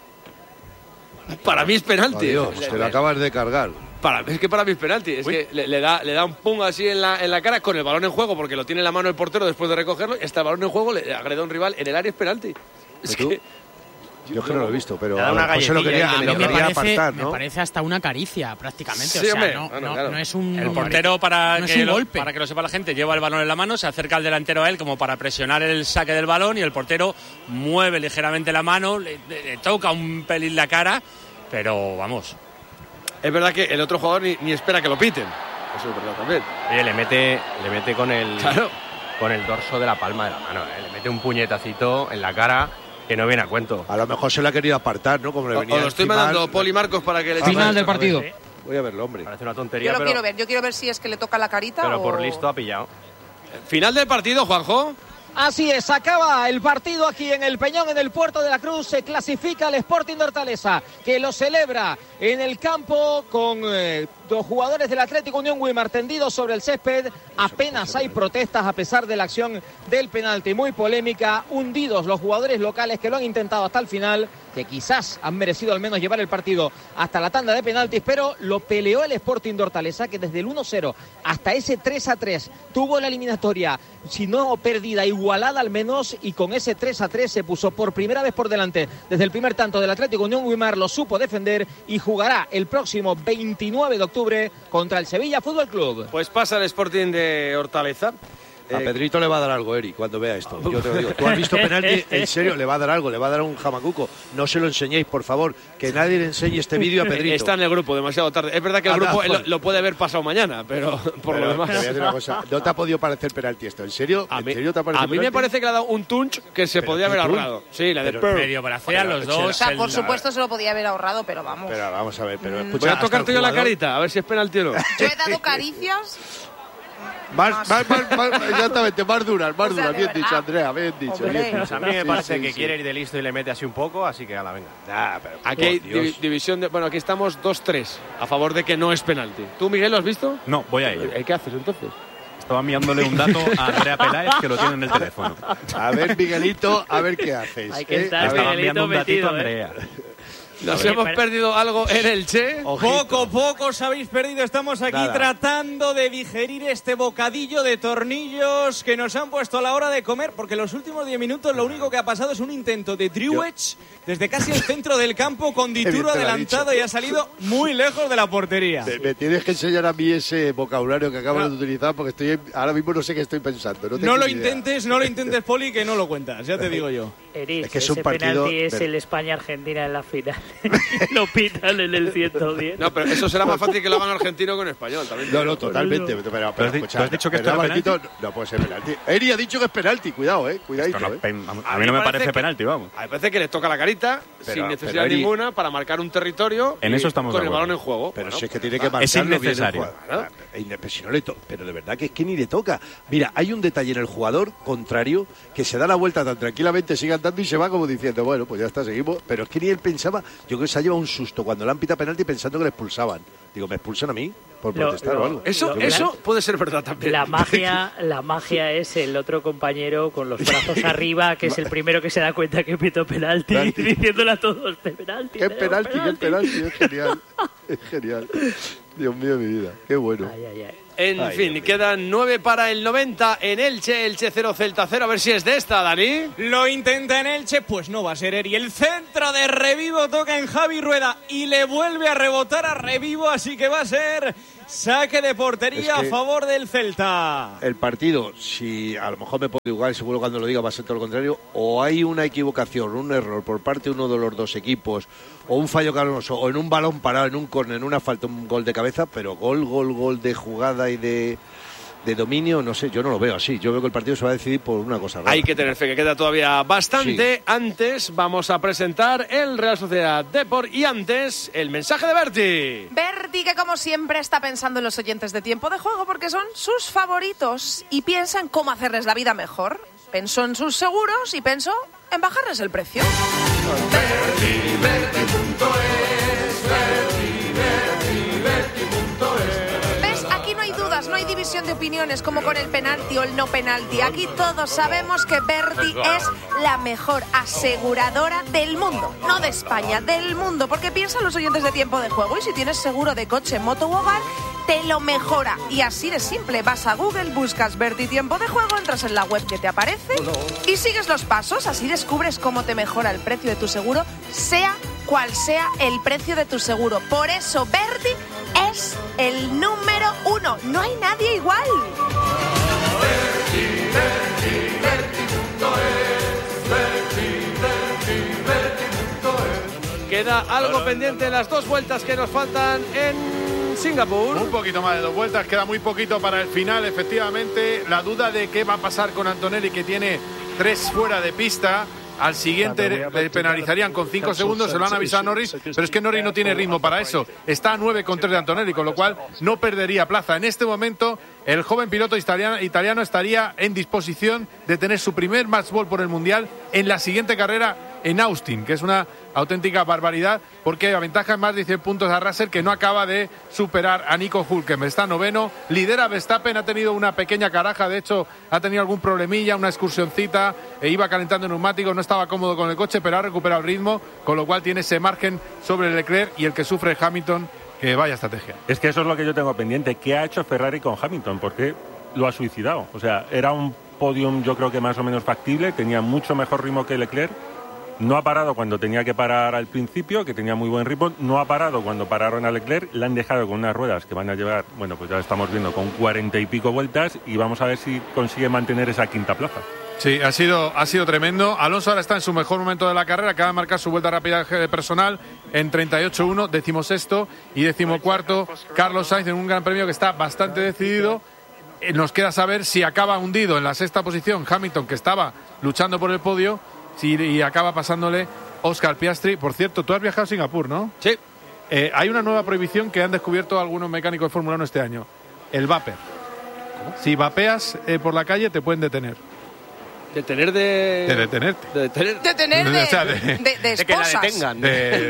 Para mí es penalti. Dios, te lo acabas de cargar. Es que para mí es penalti. Es que le da un pum así en la cara con el balón en juego, porque lo tiene en la mano el portero después de recogerlo. Está el balón en juego, le agrede a un rival en el área, es penalti. Es que yo es que no lo he visto, pero José lo quería apartar, ¿no? Me parece hasta una caricia, prácticamente. Sí, o sea, hombre, no es un... El portero, para no que golpe. Para que lo sepa la gente, lleva el balón en la mano, se acerca al delantero a él como para presionar el saque del balón, y el portero mueve ligeramente la mano, le toca un pelín la cara, pero vamos. Es verdad que el otro jugador ni espera que lo piten. Eso es verdad también. Oye, le mete con el dorso de la palma de la mano, le mete un puñetacito en la cara que no viene a cuento. A lo mejor se la ha querido apartar, ¿no? Como le venía o lo estoy mandando Poli Marcos para que le final del partido. Voy a verlo, hombre. Parece una tontería. Yo quiero ver si es que le toca la carita pero o... por listo ha pillado. Final del partido, Juanjo. Así es, acaba el partido aquí en el Peñón, en el Puerto de la Cruz. Se clasifica el Sporting de Hortaleza, que lo celebra en el campo con dos jugadores del Atlético Unión Weimar tendidos sobre el césped. Apenas hay protestas a pesar de la acción del penalti, muy polémica. Hundidos los jugadores locales que lo han intentado hasta el final, que quizás han merecido al menos llevar el partido hasta la tanda de penaltis, pero lo peleó el Sporting de Hortaleza, que desde el 1-0 hasta ese 3-3 tuvo la eliminatoria, si no perdida, igualada al menos, y con ese 3-3 se puso por primera vez por delante desde el primer tanto del Atlético Unión Weimar, lo supo defender y jugará el próximo 29 de octubre contra el Sevilla Fútbol Club. Pues pasa el Sporting de Hortaleza. A Pedrito le va a dar algo, Eri, cuando vea esto. Yo te lo digo. ¿Tú has visto penalti? En serio, le va a dar algo, le va a dar un jamacuco. No se lo enseñéis, por favor. Que nadie le enseñe este vídeo a Pedrito. Está en el grupo demasiado tarde. Es verdad que el grupo lo puede ver pasado mañana, pero por lo demás. Te voy a decir una cosa. ¿No te ha podido parecer penalti esto? ¿En serio? A mí te ha parecido a mí me parece que le ha dado un tunch que se podía haber ahorrado. Sí, la de medio bracea los dos. O sea, por supuesto se lo podía haber ahorrado, pero vamos. Pero vamos a ver, pero escucha. Voy a tocarte yo la carita, a ver si es penalti o no. Yo he dado caricias. Exactamente, más duras, bien dicho, Andrea, bien dicho. A mí me parece que quiere ir de listo y le mete así un poco, así que ala, venga. Aquí hay división de... Bueno, aquí estamos 2-3 a favor de que no es penalti. ¿Tú, Miguel, lo has visto? No, voy a ir. ¿Qué haces entonces? Estaba enviándole un dato a Andrea Peláez, que lo tiene en el teléfono. A ver, Miguelito, a ver qué haces. Hay que estar Estaba enviando un datito a metido, Andrea. Nos hemos perdido algo en el Che. Poco os habéis perdido. Estamos aquí tratando de digerir este bocadillo de tornillos que nos han puesto a la hora de comer, porque en los últimos 10 minutos lo único que ha pasado es un intento de Driewich desde casi el centro del campo con Dituro adelantado y ha salido muy lejos de la portería. Me tienes que enseñar a mí ese vocabulario que acabas de utilizar, porque ahora mismo no sé qué estoy pensando. No lo intentes, Poli, que no lo cuentas, ya te digo yo. Eris, es que es ese un partido, penalti es el España-Argentina en la final. Lo pitan en el 110. No, pero eso será más fácil que lo hagan argentino que en español también. No, totalmente. Pero ¿Tú has dicho que esto es penalti? No puede ser penalti. Eri ha dicho que es penalti, cuidado, cuidadito. A mí no me parece penalti, vamos. A mí me parece que le toca la carita, sin necesidad ninguna, para marcar un territorio en eso estamos con el balón en juego. Pero si es que tiene que marcarlo. Es innecesario. Pero de verdad que es que ni le toca. Mira, hay un detalle en el jugador contrario que se da la vuelta tan tranquilamente, sigue cantando y se va como diciendo, bueno, pues ya está, seguimos. Pero es que ni él pensaba, yo creo que se ha llevado un susto cuando le han pitado penalti pensando que le expulsaban. Digo, ¿me expulsan a mí? Por protestar o algo. Eso puede ser verdad también. La magia es el otro compañero con los brazos arriba, que es el primero que se da cuenta que pitó penalti, diciéndole a todos, penalti. ¡Qué penalti! Es genial. Es genial. Dios mío, mi vida. Qué bueno. En fin, quedan 9 para el 90 en Elche 0, Celta 0. A ver si es de esta, Dani. Lo intenta en Elche, pues no va a ser Eri. El centro de Revivo toca en Javi Rueda y le vuelve a rebotar a Revivo, así que va a ser saque de portería a favor del Celta. El partido, si a lo mejor me puedo equivocar, seguro cuando lo diga va a ser todo lo contrario, o hay una equivocación, un error por parte de uno de los dos equipos, o un fallo canoso, o en un balón parado, en un córner, en una falta, un gol de cabeza, pero gol de jugada y de dominio, no sé, yo no lo veo así. Yo veo que el partido se va a decidir por una cosa rara. Hay que tener fe, que queda todavía bastante. Sí. Antes vamos a presentar el Real Sociedad Depor y antes el mensaje de Berti. Berti, que como siempre está pensando en los oyentes de Tiempo de Juego porque son sus favoritos y piensa en cómo hacerles la vida mejor. Pensó en sus seguros y pensó en bajarles el precio. ¿Ves? Aquí no hay dudas, no hay división de opiniones como con el penalti o el no penalti. Aquí todos sabemos que Verdi es la mejor aseguradora del mundo. No de España, del mundo. Porque piensan los oyentes de Tiempo de Juego y si tienes seguro de coche, moto u hogar, te lo mejora. Y así de simple, vas a Google, buscas Verdi Tiempo de Juego, entras en la web que te aparece y sigues los pasos. Así descubres cómo te mejora el precio de tu seguro, sea cual sea el precio de tu seguro. Por eso Verdi es el número 1. No hay nadie igual. Queda algo pendiente en las 2 vueltas que nos faltan en Singapur. Un poquito más de 2 vueltas, queda muy poquito para el final, efectivamente. La duda de qué va a pasar con Antonelli, que tiene 3 fuera de pista. Al siguiente le penalizarían con 5 segundos, se lo han avisado a Norris, pero es que Norris no tiene ritmo para eso. Está a 9,3 de Antonelli, con lo cual no perdería plaza. En este momento, el joven piloto italiano estaría en disposición de tener su primer match ball por el Mundial en la siguiente carrera en Austin, que es una auténtica barbaridad, porque aventaja en más de 100 puntos a Russell, que no acaba de superar a Nico Hülkenberg. Está noveno, lidera Verstappen, ha tenido una pequeña caraja, de hecho ha tenido algún problemilla, una excursioncita, iba calentando neumáticos, no estaba cómodo con el coche, pero ha recuperado el ritmo, con lo cual tiene ese margen sobre Leclerc y el que sufre Hamilton, que vaya estrategia. Es que eso es lo que yo tengo pendiente. ¿Qué ha hecho Ferrari con Hamilton? Porque lo ha suicidado. O sea, era un podium yo creo que más o menos factible, tenía mucho mejor ritmo que Leclerc. No ha parado cuando tenía que parar al principio, que tenía muy buen ritmo. No ha parado cuando pararon a Leclerc. Le han dejado con unas ruedas que van a llevar, bueno, pues ya estamos viendo, con 40 y pico vueltas. Y vamos a ver si consigue mantener esa quinta plaza. Sí, ha sido tremendo. Alonso ahora está en su mejor momento de la carrera. Acaba de marcar su vuelta rápida personal en 38-1, 16º y 14º. Carlos Sainz en un gran premio que está bastante decidido. Nos queda saber si acaba hundido en la 6ª posición Hamilton, que estaba luchando por el podio, y acaba pasándole Oscar Piastri. Por cierto, tú has viajado a Singapur, ¿no? Sí. Hay una nueva prohibición que han descubierto algunos mecánicos de Fórmula 1 este año. El vapor. Si vapeas por la calle te pueden detener. ¿Detener de...? De detenerte. Detener de O sea, de que la esposas. detengan.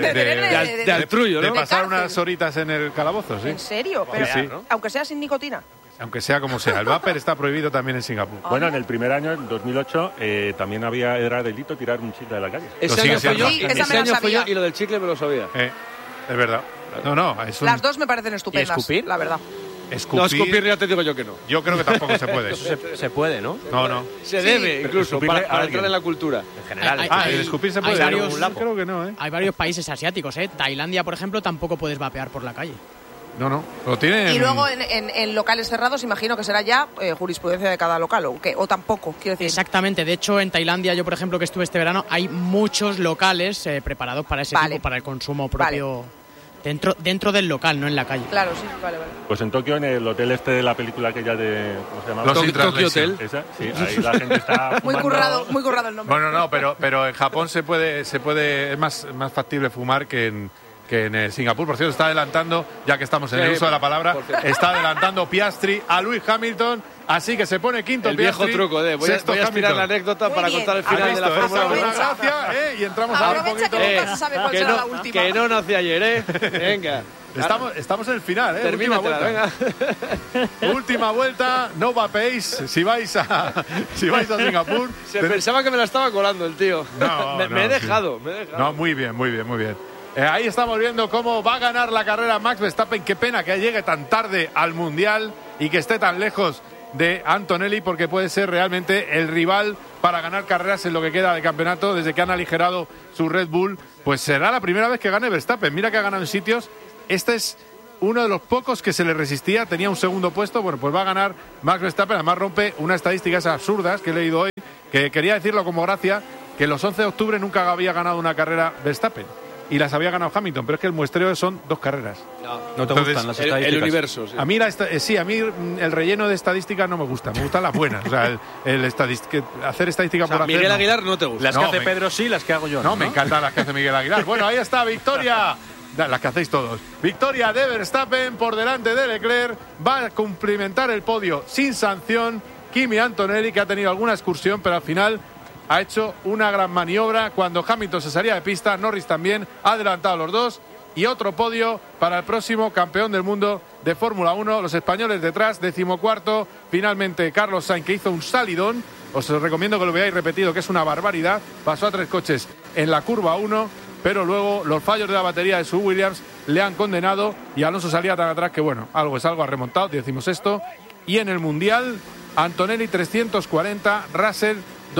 De altrullo, ¿no? De pasar unas horitas en el calabozo, sí. ¿En serio? Pero, Sí. aunque sea sin nicotina. Aunque sea como sea, el vapor está prohibido también en Singapur. Bueno, en el primer año, en 2008, también era delito tirar un chicle de la calle. Ese año fue yo, Sí, esa ese me lo año fue yo sabía. y lo del chicle me lo sabía. Es verdad. No, es un... Las dos me parecen estupendas, ¿Y escupir? la verdad. No, escupir ya te digo yo que no. Yo creo que tampoco se puede. Se puede, ¿no? No. Se debe, incluso, para entrar en la cultura. En general. El escupir se puede. Yo creo que no, ¿eh? Hay varios países asiáticos, ¿eh? Tailandia, por ejemplo, tampoco puedes vapear por la calle. No. Lo tienen... Y luego en locales cerrados imagino que será ya jurisprudencia de cada local, o tampoco, quiero decir. Exactamente. De hecho, en Tailandia, yo por ejemplo que estuve este verano, hay muchos locales preparados para ese tipo, para el consumo propio dentro del local, no en la calle. Claro, sí, vale. Pues en Tokio, en el hotel este de la película aquella de... ¿Cómo se llama? Tokyo Hotel. Esa, sí, ahí la gente está Muy fumando. currado el nombre. Bueno, pero en Japón se puede es más factible fumar que que en Singapur. Por cierto, está adelantando, ya que estamos en el uso de la palabra, está adelantando Piastri a Lewis Hamilton. Así que se pone quinto el Piastri. Viejo truco de voy a aspirar la anécdota para contar el final de la Fórmula 1. Gracias, y entramos a un poquito. Que nunca se sabe cuál será la última. Que no nací ayer, Venga. Estamos en el final, Última vuelta. Venga. Última vuelta, no vapéis si vais a Singapur. Pensaba que me la estaba colando el tío. No, me he dejado. No, muy bien. Ahí estamos viendo cómo va a ganar la carrera Max Verstappen. Qué pena que llegue tan tarde al Mundial y que esté tan lejos de Antonelli, porque puede ser realmente el rival para ganar carreras en lo que queda de campeonato desde que han aligerado su Red Bull. Pues será la primera vez que gane Verstappen. Mira que ha ganado en sitios. Este es uno de los pocos que se le resistía, tenía un segundo puesto. Bueno, pues va a ganar Max Verstappen. Además rompe unas estadísticas absurdas que he leído hoy, que quería decirlo como gracia, que los 11 de octubre nunca había ganado una carrera Verstappen y las había ganado Hamilton, pero es que el muestreo son 2 carreras. No te gustan las estadísticas. El universo. Sí. A mí a mí el relleno de estadísticas no me gusta, me gustan las buenas. O sea, hacer estadística por hacer. Miguel Aguilar no te gusta. Las que hace Pedro sí, las que hago yo. No, me encantan las que hace Miguel Aguilar. Bueno, ahí está, victoria. Las que hacéis todos. Victoria de Verstappen por delante de Leclerc. Va a cumplimentar el podio sin sanción Kimi Antonelli, que ha tenido alguna excursión, pero al final ha hecho una gran maniobra. Cuando Hamilton se salía de pista, Norris también ha adelantado a los dos. Y otro podio para el próximo campeón del mundo de Fórmula 1. Los españoles detrás, 14º. Finalmente Carlos Sainz, que hizo un salidón. Os recomiendo que lo veáis repetido, que es una barbaridad. Pasó a 3 coches en la curva 1, pero luego los fallos de la batería de su Williams le han condenado. Y Alonso salía tan atrás que, bueno, algo es algo, ha remontado, 16º. Y en el Mundial, Antonelli 340, Russell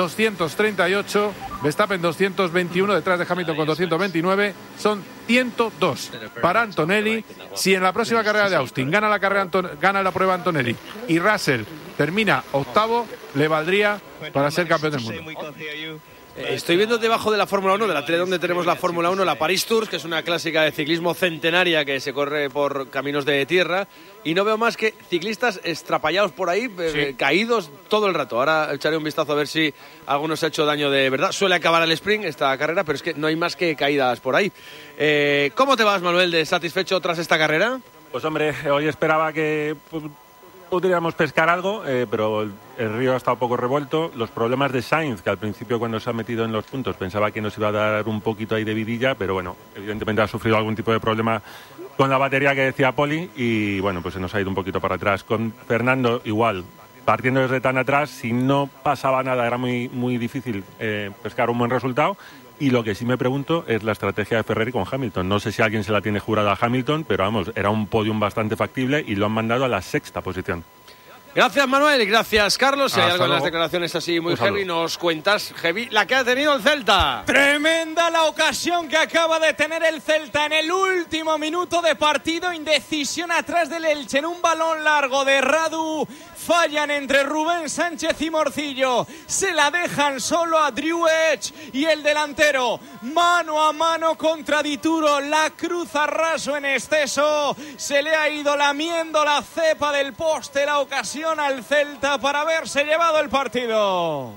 238, Verstappen 221, detrás de Hamilton con 229, son 102 para Antonelli. Si en la próxima carrera de Austin gana la prueba Antonelli y Russell termina 8º, le valdría para ser campeón del mundo. Estoy viendo debajo de la Fórmula 1, de la tele donde tenemos la Fórmula 1, la Paris Tours, que es una clásica de ciclismo centenaria que se corre por caminos de tierra, y no veo más que ciclistas estrapallados por ahí, caídos todo el rato. Ahora echaré un vistazo a ver si alguno se ha hecho daño de verdad. Suele acabar el sprint esta carrera, pero es que no hay más que caídas por ahí. ¿Cómo te vas, Manuel, de satisfecho tras esta carrera? Pues hombre, hoy esperaba que pudiéramos pescar algo, pero el río ha estado poco revuelto. Los problemas de Sainz, que al principio cuando se ha metido en los puntos pensaba que nos iba a dar un poquito ahí de vidilla, pero bueno, evidentemente ha sufrido algún tipo de problema con la batería que decía Poli y bueno, pues se nos ha ido un poquito para atrás. Con Fernando igual, partiendo desde tan atrás, si no pasaba nada era muy, muy difícil pescar un buen resultado. Y lo que sí me pregunto es la estrategia de Ferrari con Hamilton. No sé si alguien se la tiene jurada a Hamilton, pero vamos, era un podium bastante factible y lo han mandado a la 6ª posición. Gracias, Manuel, y gracias, Carlos. Si hay algo en luego. las declaraciones así muy heavy, nos cuentas, heavy, la que ha tenido el Celta. Tremenda la ocasión que acaba de tener el Celta en el último minuto de partido. Indecisión atrás del Elche en un balón largo de Radu. Fallan entre Rubén Sánchez y Morcillo. Se la dejan solo a Drew Edge y el delantero. Mano a mano contra Dituro. La cruza raso en exceso. Se le ha ido lamiendo la cepa del poste la ocasión al Celta para haberse llevado el partido.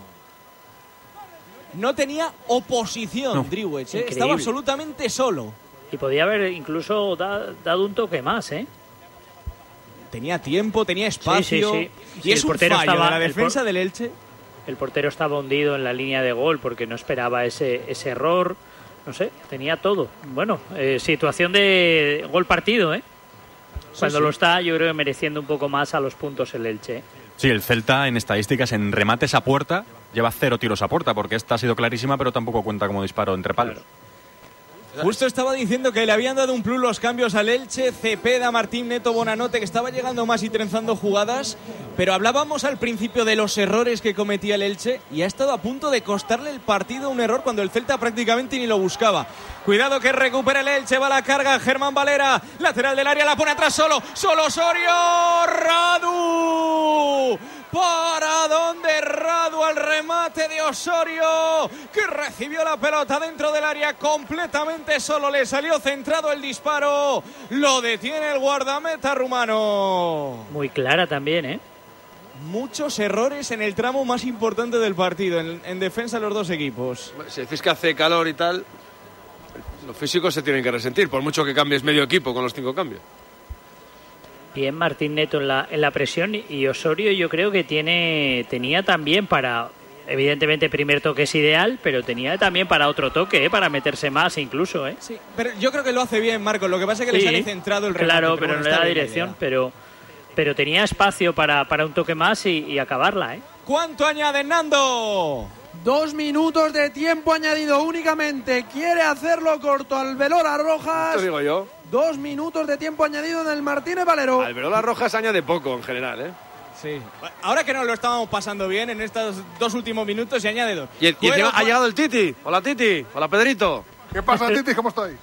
No tenía oposición Drew Edge, estaba absolutamente solo. Y podía haber incluso dado un toque más, ¿eh? Tenía tiempo, tenía espacio. Sí. Y es un fallo de la defensa del Elche. El portero estaba hundido en la línea de gol porque no esperaba ese error. No sé, tenía todo. Bueno, situación de gol partido, ¿eh? Cuando lo está, yo creo que mereciendo un poco más a los puntos el Elche. Sí, el Celta en estadísticas, en remates a puerta, lleva 0 tiros a puerta, porque esta ha sido clarísima, pero tampoco cuenta como disparo entre palos. Claro. Justo estaba diciendo que le habían dado un plus los cambios al Elche, Cepeda, Martín, Neto, Bonanote, que estaba llegando más y trenzando jugadas, pero hablábamos al principio de los errores que cometía el Elche y ha estado a punto de costarle el partido un error cuando el Celta prácticamente ni lo buscaba. Cuidado que recupera el Elche, va la carga Germán Valera, lateral del área, la pone atrás solo Osorio, Radu. ¿Para dónde Radu al remate de Osorio? Que recibió la pelota dentro del área completamente solo. Le salió centrado el disparo. Lo detiene el guardameta rumano. Muy clara también, ¿eh? Muchos errores en el tramo más importante del partido, en defensa de los dos equipos. Si decís que hace calor y tal, Los físicos se tienen que resentir, por mucho que cambies medio equipo con los 5 cambios. Bien Martín Neto en la presión, y Osorio yo creo que tenía también para, evidentemente primer toque es ideal, pero tenía también para otro toque, para meterse más incluso. Sí, pero yo creo que lo hace bien, Marcos, lo que pasa es que le sale centrado el remate. Claro, pero no le da dirección, pero tenía espacio para un toque más y acabarla. ¿Cuánto añade Nando? 2 minutos de tiempo añadido únicamente. Quiere hacerlo corto Alberola Rojas. Te digo yo. 2 minutos de tiempo añadido en el Martínez Valero. Alberola Rojas añade poco en general, Sí. Ahora que nos lo estábamos pasando bien en estos 2 últimos minutos, se añade 2. Y encima ha llegado el Titi. Hola Titi. Hola Pedrito. ¿Qué pasa, Titi? ¿Cómo estáis?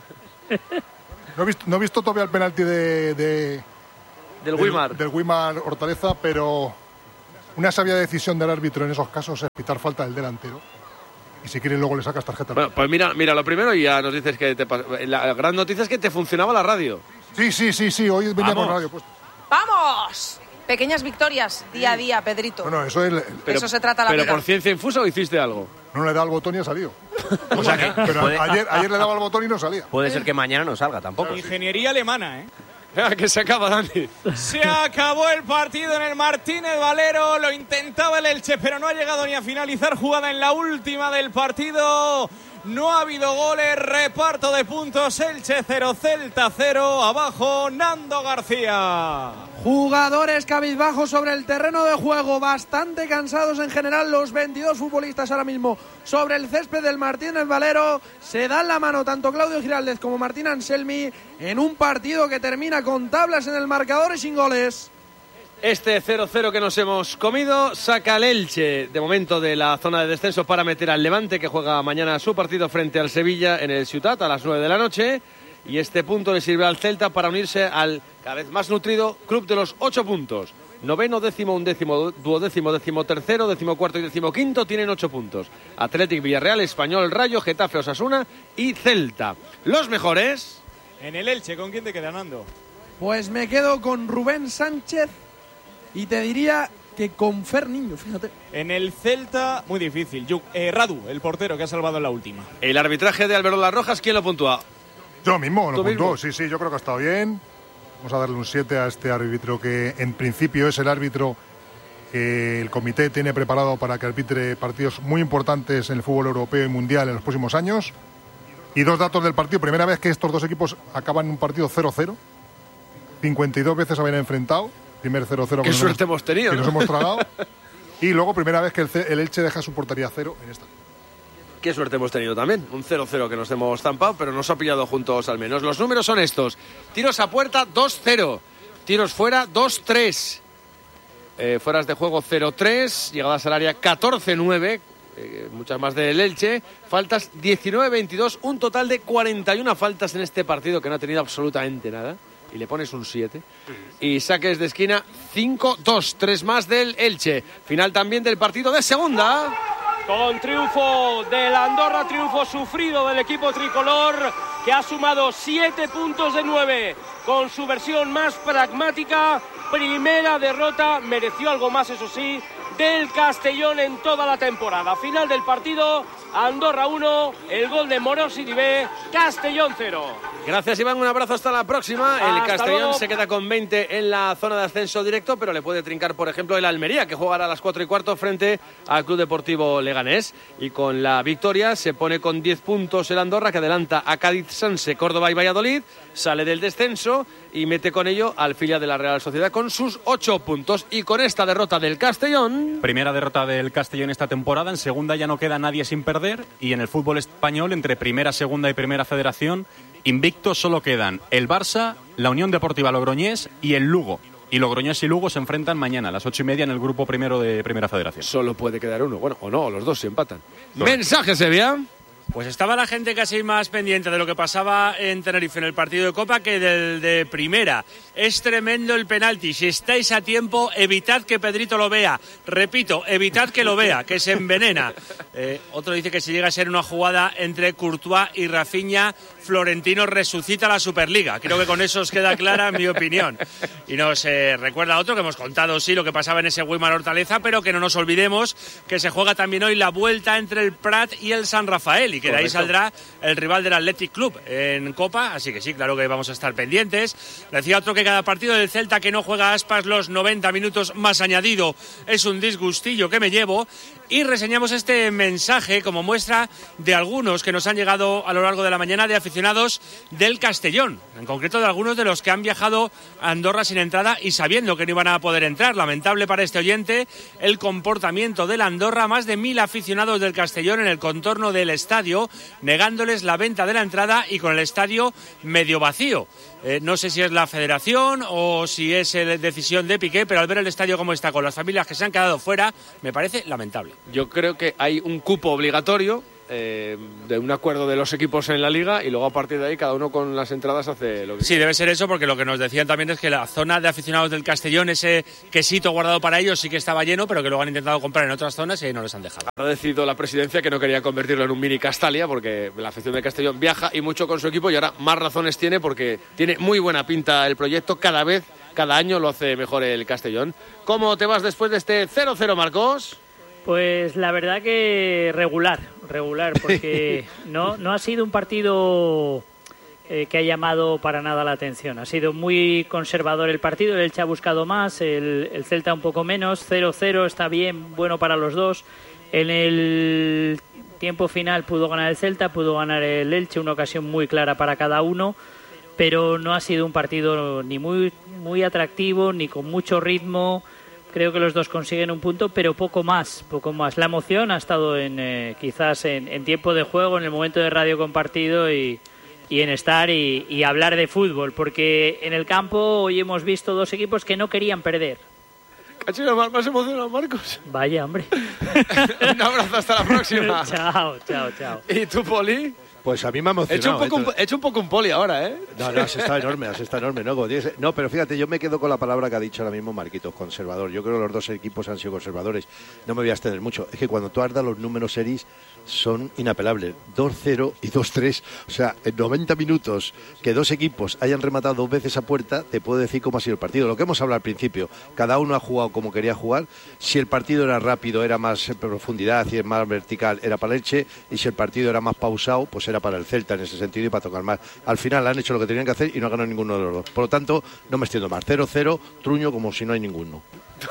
No he visto todavía el penalti del Wimar. Del Wimar Hortaleza, pero una sabia decisión del árbitro en esos casos es pitar falta del delantero. Y si quieres luego le sacas tarjeta. Bueno, pues mira lo primero y ya nos dices que la gran noticia es que te funcionaba la radio. Sí, hoy venía con radio puesto. ¡Vamos! Pequeñas victorias día a día, Pedrito. Bueno, eso es... Eso se trata la vida. ¿Pero por ciencia infusa o hiciste algo? No le daba al botón y ha salido. O sea que pero ayer le daba al botón y no salía. Puede ser que mañana no salga tampoco. Ingeniería alemana, Que se acaba, Dani. Se acabó el partido en el Martínez Valero. Lo intentaba el Elche, pero no ha llegado ni a finalizar jugada en la última del partido. No ha habido goles. Reparto de puntos. Elche 0, Celta 0. Abajo Nando García. Jugadores cabizbajos sobre el terreno de juego, bastante cansados en general los 22 futbolistas ahora mismo sobre el césped del Martínez Valero. Se dan la mano tanto Claudio Giraldez como Martín Anselmi en un partido que termina con tablas en el marcador y sin goles. Este 0-0 que nos hemos comido saca al Elche de momento de la zona de descenso para meter al Levante, que juega mañana su partido frente al Sevilla en el Ciutat a las 9 de la noche. Y este punto le sirve al Celta para unirse al cada vez más nutrido club de los 8 puntos. 9º, 10º, 11º, 12º, 13º, 14º y 15º tienen 8 puntos. Athletic, Villarreal, Español, Rayo, Getafe, Osasuna y Celta. Los mejores... En el Elche, ¿con quién te queda, Nando? Pues me quedo con Rubén Sánchez y te diría que con Fer Niño, fíjate. En el Celta, muy difícil. Radu, el portero que ha salvado en la última. El arbitraje de Alberola Rojas, ¿quién lo puntúa? Yo mismo, lo puntúo. Sí, yo creo que ha estado bien. Vamos a darle un 7 a este árbitro que en principio es el árbitro que el comité tiene preparado para que arbitre partidos muy importantes en el fútbol europeo y mundial en los próximos años. Y 2 datos del partido. Primera vez que estos 2 equipos acaban en un partido 0-0. 52 veces habían enfrentado. Primer 0-0 Qué suerte hemos tenido, que nos hemos tragado. Y luego primera vez que el Elche deja su portería 0 en esta. Qué suerte hemos tenido también. Un 0-0 que nos hemos zampado, pero nos ha pillado juntos al menos. Los números son estos. Tiros a puerta 2-0. Tiros fuera 2-3. Fueras de juego 0-3. Llegadas al área 14-9. Muchas más del Elche. Faltas 19-22. Un total de 41 faltas en este partido que no ha tenido absolutamente nada. Y le pones un 7. Y saques de esquina 5-2. 3 más del Elche. Final también del partido de segunda. Con triunfo del Andorra, triunfo sufrido del equipo tricolor, que ha sumado 7 puntos de 9 con su versión más pragmática. Primera derrota, mereció algo más, eso sí, del Castellón en toda la temporada. Final del partido, Andorra 1, el gol de Morosi Dibé, Castellón 0. Gracias, Iván, un abrazo, hasta la próxima. El Castellón se queda con 20 en la zona de ascenso directo, pero le puede trincar, por ejemplo, el Almería, que jugará a las 4:15 frente al Club Deportivo Leganés. Y con la victoria se pone con 10 puntos el Andorra, que adelanta a Cádiz, Sanse, Córdoba y Valladolid, sale del descenso y mete con ello al filial de la Real Sociedad con sus 8 puntos. Y con esta derrota del Castellón... Primera derrota del Castellón esta temporada, en segunda ya no queda nadie sin perder, y en el fútbol español, entre primera, segunda y primera federación, invictos solo quedan el Barça, la Unión Deportiva Logroñés y el Lugo. Y Logroñés y Lugo se enfrentan mañana a las 8:30 en el grupo primero de Primera Federación. Solo puede quedar uno, bueno, o no, los dos se empatan. Mensaje, Sevilla. Pues estaba la gente casi más pendiente de lo que pasaba en Tenerife en el partido de Copa que del de Primera. Es tremendo el penalti. Si estáis a tiempo, evitad que Pedrito lo vea. Repito, evitad que lo vea, que se envenena. Otro dice que si llega a ser una jugada entre Courtois y Rafinha, Florentino resucita la Superliga. Creo que con eso os queda clara mi opinión. Y nos recuerda otro que hemos contado, sí, lo que pasaba en ese Wimar Hortaleza, pero que no nos olvidemos que se juega también hoy la vuelta entre el Prat y el San Rafael. Y y que de ahí saldrá el rival del Athletic Club en Copa, así que sí, claro que vamos a estar pendientes. Decía otro que cada partido del Celta que no juega Aspas los 90 minutos más añadido es un disgustillo que me llevo, y reseñamos este mensaje como muestra de algunos que nos han llegado a lo largo de la mañana de aficionados del Castellón, en concreto de algunos de los que han viajado a Andorra sin entrada y sabiendo que no iban a poder entrar. Lamentable para este oyente el comportamiento de la Andorra, más de 1000 aficionados del Castellón en el contorno del estadio, negándoles la venta de la entrada y con el estadio medio vacío. No sé si es la federación o si es decisión de Piqué, pero al ver el estadio como está, con las familias que se han quedado fuera, me parece lamentable. Yo creo que hay un cupo obligatorio de un acuerdo de los equipos en la liga y luego a partir de ahí cada uno con las entradas hace lo que sí, debe ser eso, porque lo que nos decían también es que la zona de aficionados del Castellón, ese quesito guardado para ellos, sí que estaba lleno, pero que luego han intentado comprar en otras zonas y ahí no les han dejado. Ha decidido la presidencia que no quería convertirlo en un mini Castalia, porque la afición del Castellón viaja y mucho con su equipo, y ahora más razones tiene porque tiene muy buena pinta el proyecto. Cada año lo hace mejor el Castellón. ¿Cómo te vas después de este 0-0, Marcos? Pues la verdad que regular, porque no ha sido un partido que ha llamado para nada la atención. Ha sido muy conservador el partido, el Elche ha buscado más, el Celta un poco menos. 0-0 está bien, bueno para los dos. En el tiempo final pudo ganar el Celta, pudo ganar el Elche, una ocasión muy clara para cada uno, pero no ha sido un partido ni muy atractivo, ni con mucho ritmo. Creo que los dos consiguen un punto, pero poco más. La emoción ha estado quizás en tiempo de juego, en el momento de radio compartido y en estar y hablar de fútbol, porque en el campo hoy hemos visto dos equipos que no querían perder. Cachino, más emocionado, Marcos. Vaya, hombre. Un abrazo, hasta la próxima. Chao. ¿Y tú, Poli? Pues a mí me ha emocionado. He hecho un poco un Poli ahora, ¿eh? No, has estado enorme, ¿no? No, pero fíjate, yo me quedo con la palabra que ha dicho ahora mismo Marquitos, conservador. Yo creo que los dos equipos han sido conservadores. No me voy a extender mucho. Es que cuando tú has dado los números series son inapelables. 2-0 y 2-3. O sea, en 90 minutos que dos equipos hayan rematado dos veces a puerta, te puedo decir cómo ha sido el partido. Lo que hemos hablado al principio, cada uno ha jugado como quería jugar. Si el partido era rápido, era más en profundidad y más vertical, era para el Elche. Y si el partido era más pausado, pues era para el Celta en ese sentido y para tocar más. Al final han hecho lo que tenían que hacer y no ha ganado ninguno de los dos. Por lo tanto, no me extiendo más. 0-0, truño como si no hay ninguno.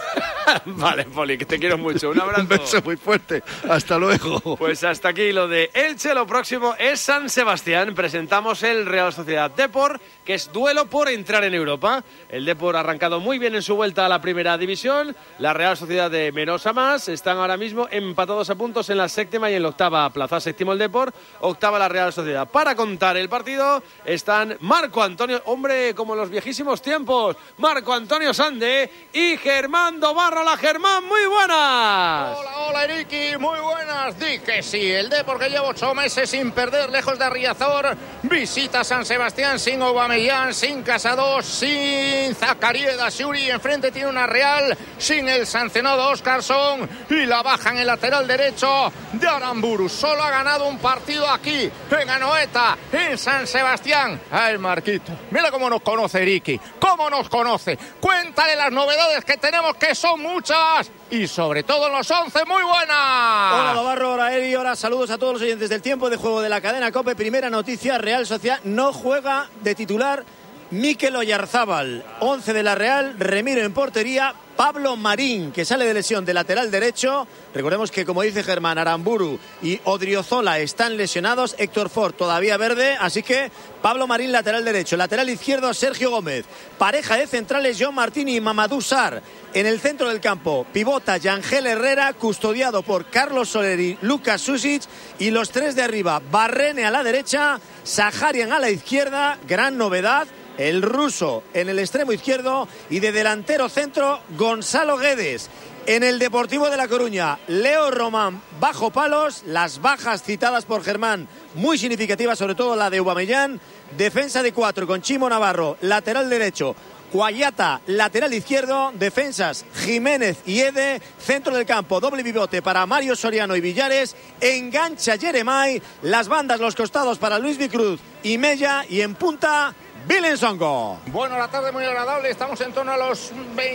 Vale, Poli, que te quiero mucho. Un abrazo. Un beso muy fuerte. Hasta luego. Pues hasta aquí lo de Elche. Lo próximo es San Sebastián. Presentamos el Real Sociedad Depor, que es duelo por entrar en Europa. El Depor ha arrancado muy bien en su vuelta a la primera división. La Real Sociedad de menos a más están ahora mismo empatados a puntos en la séptima y en la octava plaza. Séptimo el Depor, octava la Real Sociedad. Para contar el partido están Marco Antonio, hombre, como en los viejísimos tiempos, Marco Antonio Sande y Germán Dobarro. Hola, Germán, muy buenas. Hola, Eriki, muy buenas. Di que sí, el Depor que lleva 8 meses sin perder lejos de Riazor, visita San Sebastián sin Aubameyang, sin Casado, sin Zacarieda, Suri, enfrente tiene una Real, sin el sancionado Óscarson y la baja en el lateral derecho de Aramburu. Solo ha ganado un partido aquí, en Anoeta, en San Sebastián. Ay, Marquito, mira cómo nos conoce Eriki, cómo nos conoce. Cuéntale las novedades que tenemos, que son muchas y sobre todo en los 11 muy buenas. Hola Navarro, hola Eri, hola, saludos a todos los oyentes del tiempo de juego de la cadena COPE. Primera noticia, Real Sociedad no juega de titular Mikel Oyarzábal. 11 de la Real, Remiro en portería, Pablo Marín, que sale de lesión de lateral derecho. Recordemos que, como dice Germán, Aramburu y Odriozola están lesionados. Héctor Ford todavía verde, así que Pablo Marín lateral derecho. Lateral izquierdo, Sergio Gómez. Pareja de centrales, John Martín y Mamadou Sarr. En el centro del campo, pivota Yangel Herrera, custodiado por Carlos Soler y Lucas Susic. Y los tres de arriba, Barrene a la derecha, Saharian a la izquierda. Gran novedad, el ruso en el extremo izquierdo, y de delantero centro Gonzalo Guedes. En el Deportivo de La Coruña, Leo Román bajo palos. Las bajas citadas por Germán muy significativas, sobre todo la de Aubameyang. Defensa de 4 con Chimo Navarro, lateral derecho, Guayata, lateral izquierdo, defensas Jiménez y Ede, centro del campo, doble pivote para Mario Soriano y Villares, engancha Jeremai, las bandas, los costados para Luis Vicruz y Mella, y en punta Vilensongo. Bueno, la tarde muy agradable, estamos en torno a los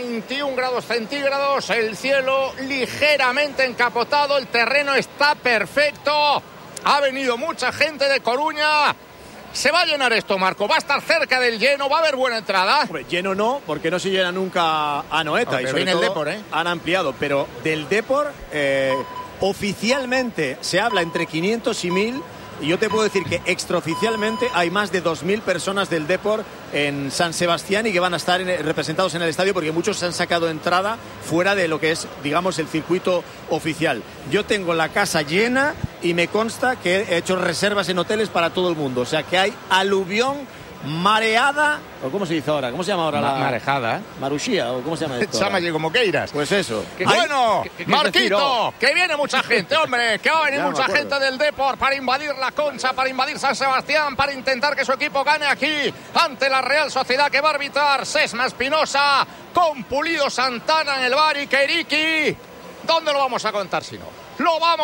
21 grados centígrados, el cielo ligeramente encapotado, el terreno está perfecto. Ha venido mucha gente de Coruña. Se va a llenar esto, Marco. Va a estar cerca del lleno. Va a haber buena entrada. Hombre, lleno no, porque no se llena nunca a Noeta. Y sobre viene todo el Depor, han ampliado. Pero del Depor, oficialmente se habla entre 500 y 1000. Y yo te puedo decir que extraoficialmente hay más de 2000 personas del Depor en San Sebastián y que van a estar representados en el estadio, porque muchos se han sacado entrada fuera de lo que es, digamos, el circuito oficial. Yo tengo la casa llena y me consta que he hecho reservas en hoteles para todo el mundo. O sea que hay aluvión, mareada, o ¿cómo se dice ahora? ¿Cómo se llama ahora la marejada? Maruxía, o ¿cómo se llama esto? Chámalle como queiras. Pues eso. Bueno, ¿Qué Marquito, que viene mucha gente, hombre, que va a venir mucha gente del Depor para invadir la Concha, para invadir San Sebastián, para intentar que su equipo gane aquí ante la Real Sociedad, que va a arbitrar Sesma Espinosa con Pulido Santana en el bar y Keriki. ¿Dónde lo vamos a contar si no? Lo vamos